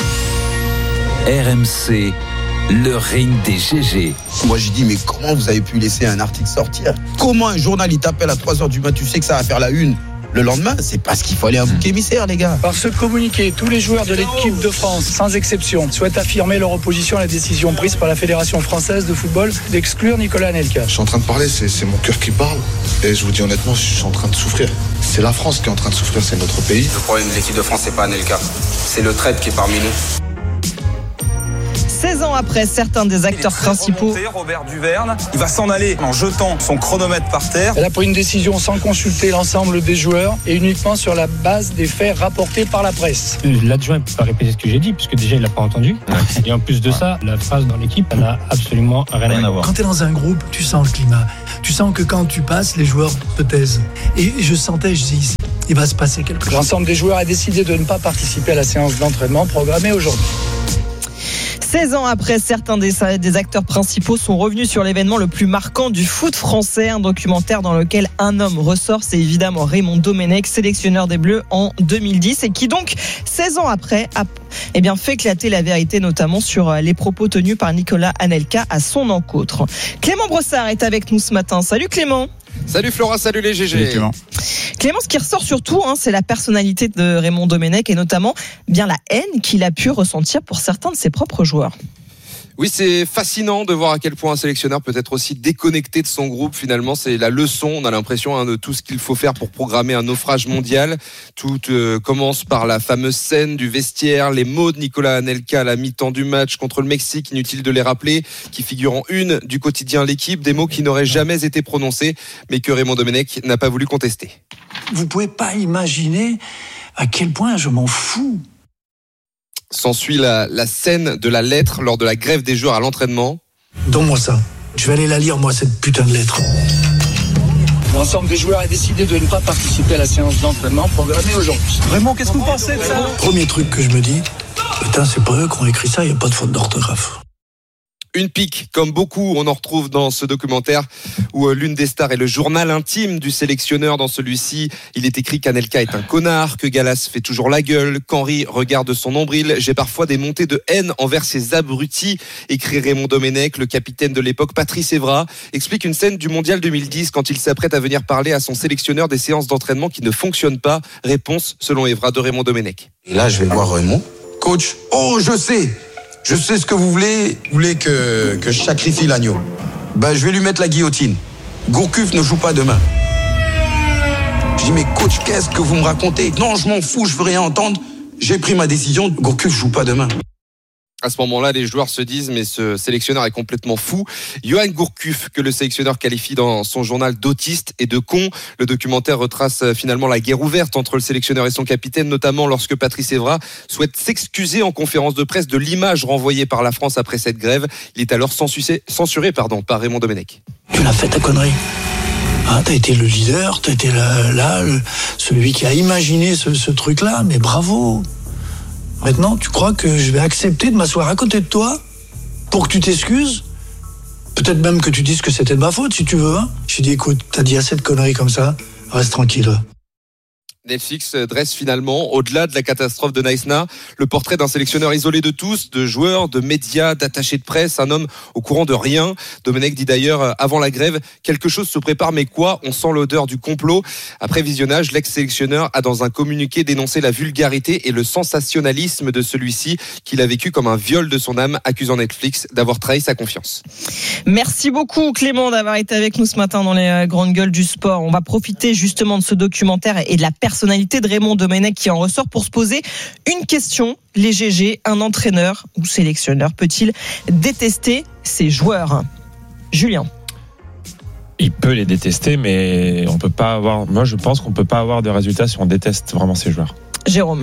RMC, le ring des GG. Moi j'ai dit mais comment vous avez pu laisser un article sortir ? Comment un journal il t'appelle à 3h du matin, tu sais que ça va faire la une le lendemain ? C'est parce qu'il fallait un bouc émissaire les gars. Par ce communiqué, tous les joueurs de l'équipe de France, sans exception, souhaitent affirmer leur opposition à la décision prise par la Fédération française de football d'exclure Nicolas Anelka. Je suis en train de parler, c'est mon cœur qui parle. Et je vous dis honnêtement, je suis en train de souffrir. C'est la France qui est en train de souffrir, c'est notre pays. Le problème de l'équipe de France, c'est pas Anelka, c'est le traître qui est parmi nous. 16 ans après, certains des acteurs principaux. Robert Duverne, il va s'en aller en jetant son chronomètre par terre. Elle a pris une décision sans consulter l'ensemble des joueurs et uniquement sur la base des faits rapportés par la presse. L'adjoint ne peut pas répéter ce que j'ai dit, puisque déjà il l'a pas entendu. Et en plus de ça, la phrase dans l'équipe, elle n'a absolument rien à voir. Quand tu es dans un groupe, tu sens le climat. Tu sens que quand tu passes, les joueurs te taisent. Et je sentais, je dis, il va se passer quelque chose. L'ensemble des joueurs a décidé de ne pas participer à la séance d'entraînement programmée aujourd'hui. 16 ans après, certains des acteurs principaux sont revenus sur l'événement le plus marquant du foot français. Un documentaire dans lequel un homme ressort, c'est évidemment Raymond Domenech, sélectionneur des Bleus en 2010 et qui donc, 16 ans après, a fait éclater la vérité, notamment sur les propos tenus par Nicolas Anelka à son encontre. Clément Brossard est avec nous ce matin. Salut Clément. Salut Flora, salut les GG. Salut Clément. Clément, ce qui ressort surtout, c'est la personnalité de Raymond Domenech et notamment bien la haine qu'il a pu ressentir pour certains de ses propres joueurs. Oui, c'est fascinant de voir à quel point un sélectionneur peut être aussi déconnecté de son groupe. Finalement, c'est la leçon, on a l'impression, de tout ce qu'il faut faire pour programmer un naufrage mondial. Tout commence par la fameuse scène du vestiaire, les mots de Nicolas Anelka à la mi-temps du match contre le Mexique, inutile de les rappeler, qui figurent en une du quotidien L'Équipe, des mots qui n'auraient jamais été prononcés, mais que Raymond Domenech n'a pas voulu contester. Vous pouvez pas imaginer à quel point je m'en fous. S'ensuit la scène de la lettre lors de la grève des joueurs à l'entraînement. Donne-moi ça. Je vais aller la lire, moi, cette putain de lettre. L'ensemble des joueurs a décidé de ne pas participer à la séance d'entraînement programmée aujourd'hui. Vraiment, qu'est-ce que vous pensez de ça ? Premier truc que je me dis, putain, c'est pas eux qui ont écrit ça, il n'y a pas de faute d'orthographe. Une pique, comme beaucoup, on en retrouve dans ce documentaire où l'une des stars est le journal intime du sélectionneur. Dans celui-ci, il est écrit qu'Anelka est un connard, que Gallas fait toujours la gueule, qu'Henry regarde son nombril. J'ai parfois des montées de haine envers ces abrutis, écrit Raymond Domenech. Le capitaine de l'époque, Patrice Evra, explique une scène du Mondial 2010 quand il s'apprête à venir parler à son sélectionneur des séances d'entraînement qui ne fonctionnent pas. Réponse, selon Evra, de Raymond Domenech. Et là je vais voir Raymond. Coach, je sais ce que vous voulez. Vous voulez que je sacrifie l'agneau. Je vais lui mettre la guillotine. Gourcuff ne joue pas demain. Je dis mais coach, qu'est-ce que vous me racontez ? Non, je m'en fous, je veux rien entendre. J'ai pris ma décision, Gourcuff joue pas demain. À ce moment-là, les joueurs se disent mais ce sélectionneur est complètement fou. Johan Gourcuff, que le sélectionneur qualifie dans son journal d'autiste et de con. Le documentaire retrace finalement la guerre ouverte entre le sélectionneur et son capitaine, notamment lorsque Patrice Evra souhaite s'excuser en conférence de presse de l'image renvoyée par la France après cette grève. Il est alors censuré par Raymond Domenech. Tu l'as fait ta connerie. T'as été le leader, t'as été celui qui a imaginé ce truc-là, mais bravo. Maintenant, tu crois que je vais accepter de m'asseoir à côté de toi pour que tu t'excuses ? Peut-être même que tu dises que c'était de ma faute, si tu veux. J'ai dit, écoute, t'as dit assez de conneries comme ça, reste tranquille. Netflix dresse finalement, au-delà de la catastrophe de Naïsna, le portrait d'un sélectionneur isolé de tous, de joueurs, de médias, d'attachés de presse, un homme au courant de rien. Domenech dit d'ailleurs, avant la grève, quelque chose se prépare, mais quoi ? On sent l'odeur du complot. Après visionnage, l'ex-sélectionneur a dans un communiqué dénoncé la vulgarité et le sensationnalisme de celui-ci, qu'il a vécu comme un viol de son âme, accusant Netflix d'avoir trahi sa confiance. Merci beaucoup Clément d'avoir été avec nous ce matin dans les grandes gueules du sport. On va profiter justement de ce documentaire et de la personnalité personnalité de Raymond Domenech qui en ressort pour se poser une question. Les GG, un entraîneur ou sélectionneur peut-il détester ses joueurs ? Julien. Il peut les détester, mais on peut pas avoir. Moi, je pense qu'on peut pas avoir de résultats si on déteste vraiment ses joueurs. Jérôme.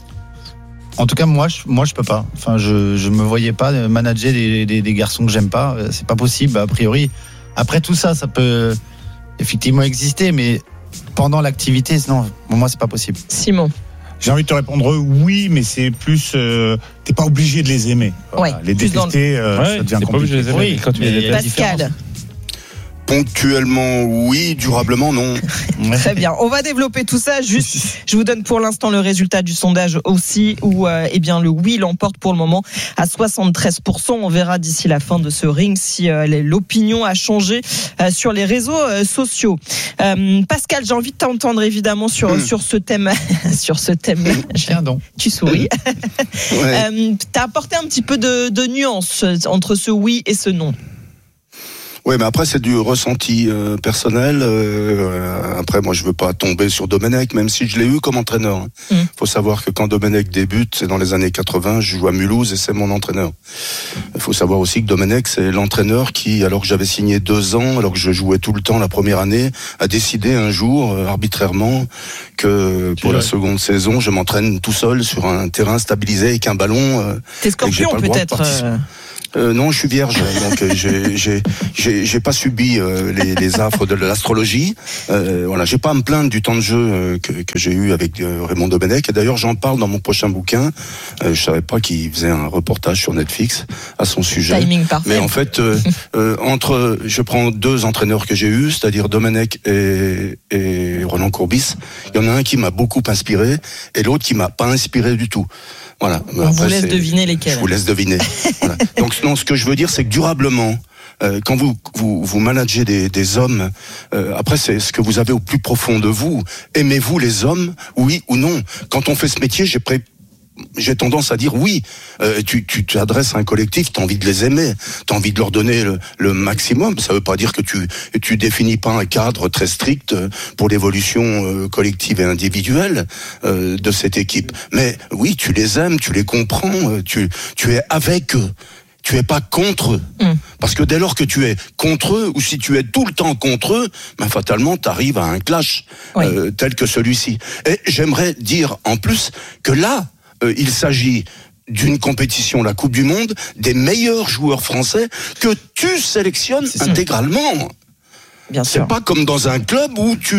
En tout cas, moi, je peux pas. Enfin, je me voyais pas manager des garçons que j'aime pas. C'est pas possible, a priori. Après tout ça, ça peut effectivement exister, mais pendant l'activité, non, pour moi, c'est pas possible. Simon. J'ai envie de te répondre oui, mais c'est plus. T'es pas obligé de les aimer. Voilà. Les détester, ça devient compliqué. Pas obligé de les aimer, oui, quand tu les détestes. Pascal. Ponctuellement, oui. Durablement, non. Très bien. On va développer tout ça. Juste, je vous donne pour l'instant le résultat du sondage aussi, où eh bien le oui l'emporte pour le moment à 73%. On verra d'ici la fin de ce ring si l'opinion a changé sur les réseaux sociaux. Pascal, j'ai envie de t'entendre évidemment sur ce thème, sur ce thème-là. Tiens donc. Tu souris. Ouais. T'as apporté un petit peu de nuance entre ce oui et ce non. Oui, mais après c'est du ressenti personnel. Après, moi, je veux pas tomber sur Domenech, même si je l'ai eu comme entraîneur. Faut savoir que quand Domenech débute, c'est dans les années 80. Je joue à Mulhouse et c'est mon entraîneur. Il faut savoir aussi que Domenech, c'est l'entraîneur qui, alors que j'avais signé 2 ans, alors que je jouais tout le temps la première année, a décidé un jour arbitrairement que pour la seconde saison, je m'entraîne tout seul sur un terrain stabilisé avec un ballon. T'es Scorpion peut-être. Non, je suis vierge, donc j'ai pas subi les affres de l'astrologie. Voilà, j'ai pas à me plaindre du temps de jeu que j'ai eu avec Raymond Domenech. Et d'ailleurs, j'en parle dans mon prochain bouquin. Je savais pas qu'il faisait un reportage sur Netflix à son sujet. Timing parfait. Mais en fait, je prends 2 entraîneurs que j'ai eus, c'est-à-dire Domenech et Roland Courbis. Il y en a un qui m'a beaucoup inspiré et l'autre qui m'a pas inspiré du tout. Voilà. On vous laisse deviner lesquels. Je vous laisse deviner. Voilà. Donc, non, ce que je veux dire, c'est que durablement, quand vous managez des hommes, après, c'est ce que vous avez au plus profond de vous. Aimez-vous les hommes, oui ou non? Quand on fait ce métier, j'ai tendance à dire oui. Tu t'adresses à un collectif, t'as envie de les aimer, t'as envie de leur donner le maximum. Ça veut pas dire que tu définis pas un cadre très strict pour l'évolution collective et individuelle de cette équipe. Mais oui, tu les aimes, tu les comprends, tu es avec eux. Tu es pas contre eux. Parce que dès lors que tu es contre eux, ou si tu es tout le temps contre eux, ben fatalement, t'arrives à un clash tel que celui-ci. Et j'aimerais dire en plus que là, il s'agit d'une compétition, la Coupe du Monde, des meilleurs joueurs français que tu sélectionnes intégralement. Bien sûr. C'est pas comme dans un club où tu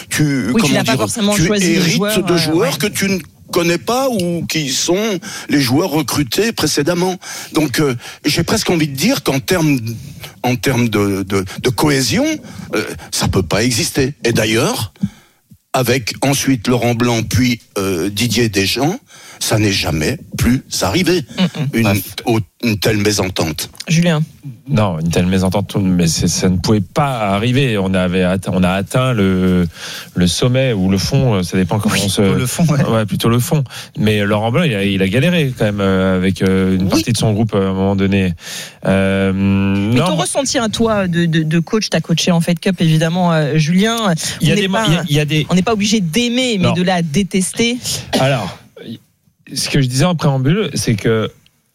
hérites de joueurs que tu ne connais pas ou qui sont les joueurs recrutés précédemment. Donc j'ai presque envie de dire qu'en termes de cohésion, ça peut pas exister. Et d'ailleurs, avec ensuite Laurent Blanc puis Didier Deschamps, ça n'est jamais plus arrivé. Une telle mésentente. Julien. Non, une telle mésentente, mais ça ne pouvait pas arriver. On a atteint le sommet ou le fond, ça dépend comment on se. Plutôt le fond, ouais, plutôt le fond. Mais Laurent Blanc, il a galéré quand même avec une partie de son groupe à un moment donné. Mais ton ressenti à toi de coach, t'as coaché en Fed Cup évidemment, Julien. On n'est pas obligé d'aimer, mais de la détester. Alors, ce que je disais en préambule, c'est que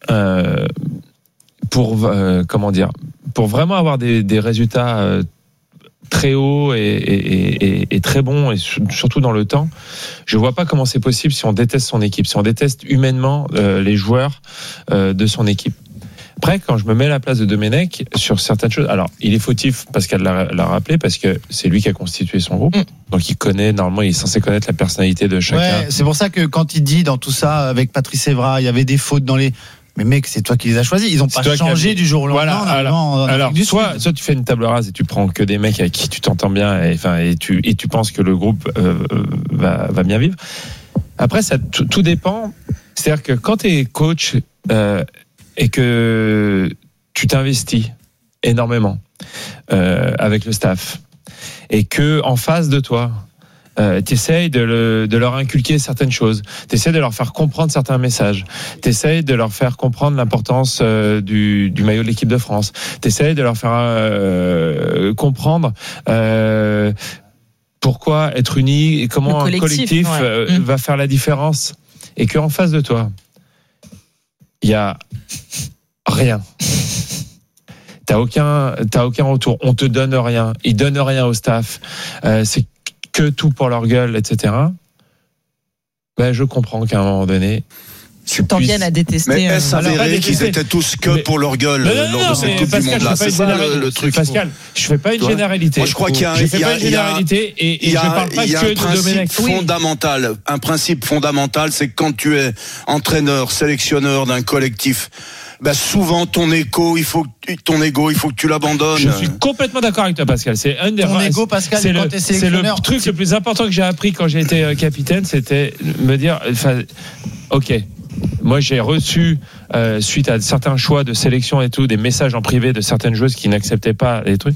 pour vraiment avoir des résultats très hauts et très bons, et surtout dans le temps, je vois pas comment c'est possible si on déteste son équipe, si on déteste humainement les joueurs de son équipe. Après, quand je me mets à la place de Domenech sur certaines choses, alors il est fautif, Pascal l'a rappelé, parce que c'est lui qui a constitué son groupe, donc il connaît, normalement il est censé connaître la personnalité de chacun. Ouais, c'est pour ça que quand il dit dans tout ça, avec Patrice Evra, il y a des fautes dans les... Mais mec, c'est toi qui les as choisis. Ils ont pas changé du jour au lendemain. Voilà. Alors soit tu fais une table rase et tu prends que des mecs avec qui tu t'entends bien et tu penses que le groupe va bien vivre. Après, ça tout dépend. C'est-à-dire que quand tu es coach et que tu t'investis énormément avec le staff et que en face de toi, t'essayes de leur inculquer certaines choses, t'essayes de leur faire comprendre certains messages, t'essayes de leur faire comprendre l'importance du maillot de l'équipe de France, t'essayes de leur faire comprendre pourquoi être uni et comment un collectif va faire la différence, et qu'en face de toi, il y a rien. T'as aucun retour. On te donne rien. Ils donnent rien au staff. C'est que tout pour leur gueule, etc. Ben, je comprends qu'à un moment donné, tu t'en viennes à détester. Mais est-ce avéré qu'ils étaient tous que pour leur gueule lors de cette Coupe du Monde-là? C'est ça le truc. Pascal, je fais pas une généralité. Moi, je crois qu'il y a un principe fondamental, c'est que quand tu es entraîneur, sélectionneur d'un collectif, ben souvent ton ego, il faut que tu l'abandonnes. Je suis complètement d'accord avec toi, Pascal. C'est un des Pascal, c'est le truc le plus important que j'ai appris quand j'ai été capitaine, c'était me dire, ok. Moi, j'ai reçu, suite à certains choix de sélection et tout, des messages en privé de certaines joueuses qui n'acceptaient pas les trucs.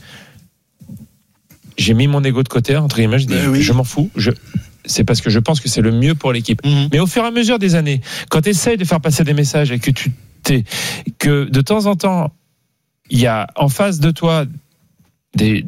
J'ai mis mon ego de côté, entre guillemets, je m'en fous. C'est parce que je pense que c'est le mieux pour l'équipe. Mais au fur et à mesure des années, quand tu essayes de faire passer des messages et que de temps en temps, il y a en face de toi des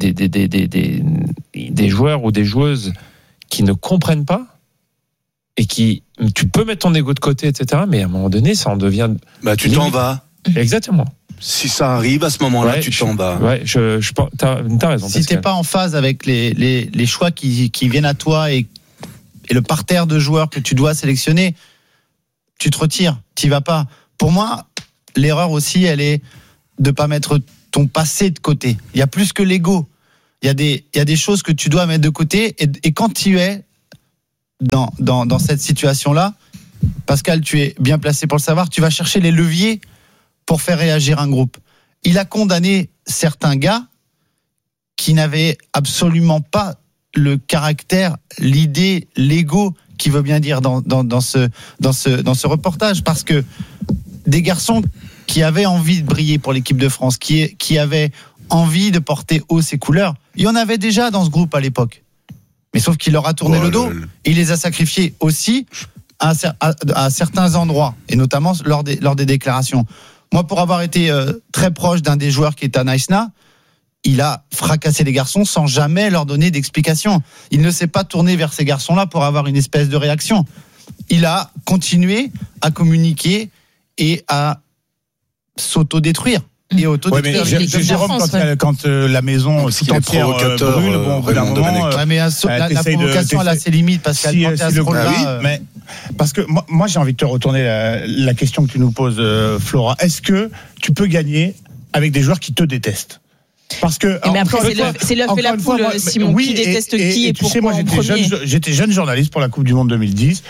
joueurs ou des joueuses qui ne comprennent pas, et tu peux mettre ton ego de côté, etc. Mais à un moment donné, ça en devient. Bah, tu t'en vas. Exactement. Si ça arrive à ce moment-là, tu t'en vas. Ouais, t'as raison. Si t'es pas en phase avec les choix qui viennent à toi et le parterre de joueurs que tu dois sélectionner, tu te retires. T'y vas pas. Pour moi, l'erreur aussi, elle est de pas mettre ton passé de côté. Il y a plus que l'ego. Il y a des choses que tu dois mettre de côté, et quand tu es dans cette situation-là, Pascal, tu es bien placé pour le savoir, tu vas chercher les leviers pour faire réagir un groupe. Il a condamné certains gars qui n'avaient absolument pas le caractère, l'idée, l'ego qui veut bien dire dans ce reportage, parce que des garçons qui avaient envie de briller pour l'équipe de France, qui avaient envie de porter haut ses couleurs, il y en avait déjà dans ce groupe à l'époque. Mais sauf qu'il leur a tourné le dos. Il les a sacrifiés aussi à certains endroits, et notamment lors des déclarations. Moi, pour avoir été très proche d'un des joueurs qui est à Naïsna, il a fracassé les garçons sans jamais leur donner d'explication. Il ne s'est pas tourné vers ces garçons-là pour avoir une espèce de réaction. Il a continué à communiquer et à s'autodétruire. Et Jérôme, quand la maison tout entière brûle, au bout d'un moment, la provocation elle a ses limites, parce qu'elle à ce rôle-là. Mais parce que moi j'ai envie de te retourner la question que tu nous poses, Flora. Est-ce que tu peux gagner avec des joueurs qui te détestent? Parce que mais après c'est l'œuf et la poule, Simon, qui déteste qui et pourquoi en premier. J'étais jeune journaliste pour la Coupe du Monde 2010.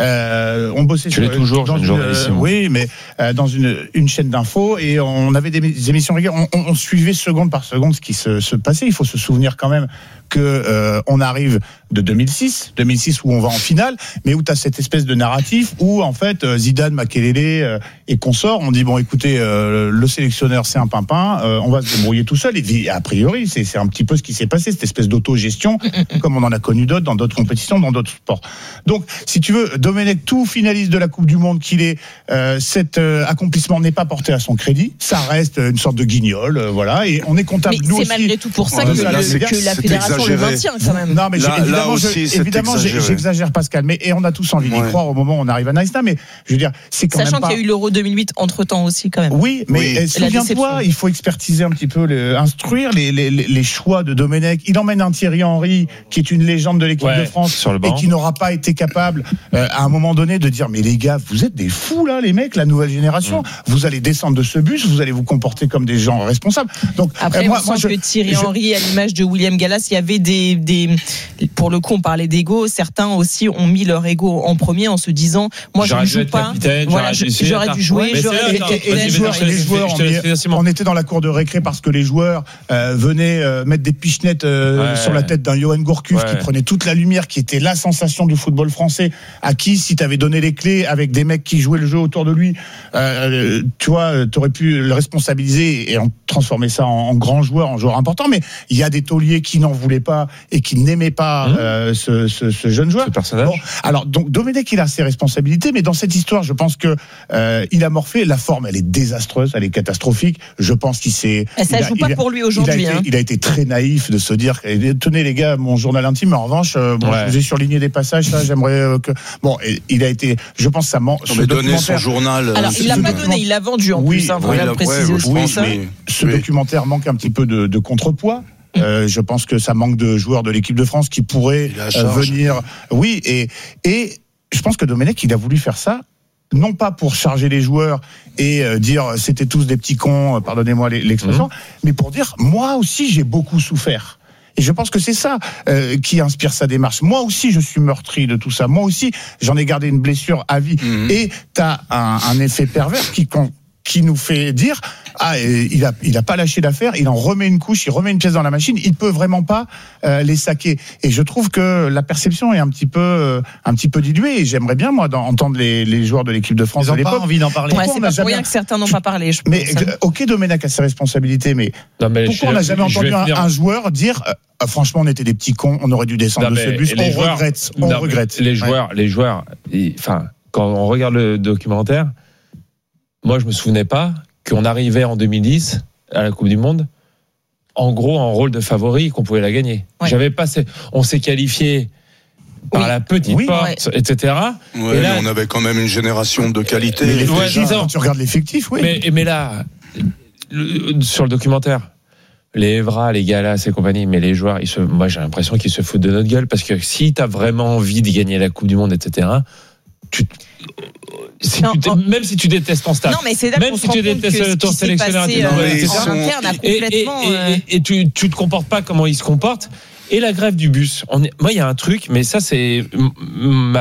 On bossait tu l'es toujours jeune journaliste. Oui, mais dans une chaîne d'infos, et on avait des émissions régulières. On suivait seconde par seconde ce qui se passait. Il faut se souvenir quand même que on arrive de 2006 où on va en finale, mais où tu as cette espèce de narratif où en fait Zidane, Makelele et consorts, on dit bon écoutez, le sélectionneur c'est un pimpin, on va se débrouiller tout seul, et a priori c'est un petit peu ce qui s'est passé, cette espèce d'autogestion comme on en a connu d'autres dans d'autres compétitions, dans d'autres sports. Donc si tu veux, Domenech, tout finaliste de la Coupe du Monde qu'il est, cet accomplissement n'est pas porté à son crédit, ça reste une sorte de guignol, voilà, et on est comptable nous aussi. Mais c'est malgré tout pour ça que la fédération le maintient quand même. Non mais évidemment j'exagère, Pascal, et on a tous envie d'y croire au moment où on arrive à Naïsna, mais je veux dire, c'est quand même pas... Sachant qu'il y a eu l'Euro 2008 entre-temps aussi quand même. Oui, mais souviens-toi, il faut expertiser un petit peu, instruire les choix de Domenech. Il emmène un Thierry Henry qui est une légende de l'équipe de France et qui n'aura pas été capable à un moment donné de dire mais les gars, vous êtes des fous là, les mecs, la nouvelle génération, vous allez descendre de ce bus, vous allez vous comporter comme des gens responsables. Donc après moi que Thierry Henry, à l'image de William Gallas, il y avait pour le coup on parlait d'ego, certains aussi ont mis leur ego en premier en se disant moi je ne joue pas, voilà, j'aurais dû jouer, les joueurs on était dans la cour de récré parce que les joueurs venaient mettre des pichenettes sur la tête d'un Johan Gourcuff qui prenait toute la lumière, qui était la sensation du football français, à qui si t'avais donné les clés avec des mecs qui jouaient le jeu autour de lui, tu vois, t'aurais pu le responsabiliser et transformer ça en grand joueur, en joueur important. Mais il y a des tauliers qui n'en voulaient pas et qui n'aimaient pas ce jeune joueur. Ce personnage. Bon, alors donc Domenech, il a ses responsabilités, mais dans cette histoire, je pense que il a morflé. La forme, elle est désastreuse, elle est catastrophique. Je pense qu'il s'est. Ça joue pas pour lui aujourd'hui. Il a été très naïf de se dire, tenez les gars, mon journal intime, mais en revanche, je vous ai surligné des passages, ça, j'aimerais que... Bon, il a été, je pense que ça manque... On va donner son journal. Alors, il l'a pas donné, il l'a vendu en plus, faut bien le préciser aussi. Ce documentaire manque un petit peu de contrepoids. Je pense que ça manque de joueurs de l'équipe de France qui pourraient venir. Oui, et je pense que Domenech, il a voulu faire ça, non pas pour charger les joueurs et dire c'était tous des petits cons, pardonnez-moi l'expression, mais pour dire moi aussi j'ai beaucoup souffert. Et je pense que c'est ça qui inspire sa démarche. Moi aussi, je suis meurtri de tout ça. Moi aussi, j'en ai gardé une blessure à vie. Et t'as un effet pervers qui nous fait dire il a pas lâché l'affaire, il en remet une couche, il remet une pièce dans la machine, il peut vraiment pas les saquer. Et je trouve que la perception est un petit peu diluée. Et j'aimerais bien moi entendre les joueurs de l'équipe de France à l'époque. Ils n'ont pas envie d'en parler. C'est pas pour rien que certains n'ont pas parlé. Mais ok, Domenech a ses responsabilités, mais pourquoi on n'a jamais entendu un joueur dire franchement, on était des petits cons, on aurait dû descendre de ce bus. On regrette. Les joueurs. Enfin, quand on regarde le documentaire, moi, je me souvenais pas qu'on arrivait en 2010 à la Coupe du Monde, en gros, en rôle de favori, qu'on pouvait la gagner. On s'est qualifié par la petite porte, etc. Ouais, et là, on avait quand même une génération de qualité. Quand tu regardes l'effectif, mais là, sur le documentaire, les Evra, les Galas et compagnie, mais les joueurs, moi, j'ai l'impression qu'ils se foutent de notre gueule, parce que si tu as vraiment envie de gagner la Coupe du Monde, etc., même si tu détestes ton staff, même si tu détestes ton sélectionneur, et tu te comportes pas comment il se comporte. Et la grève du bus, moi il y a un truc, mais ça c'est ma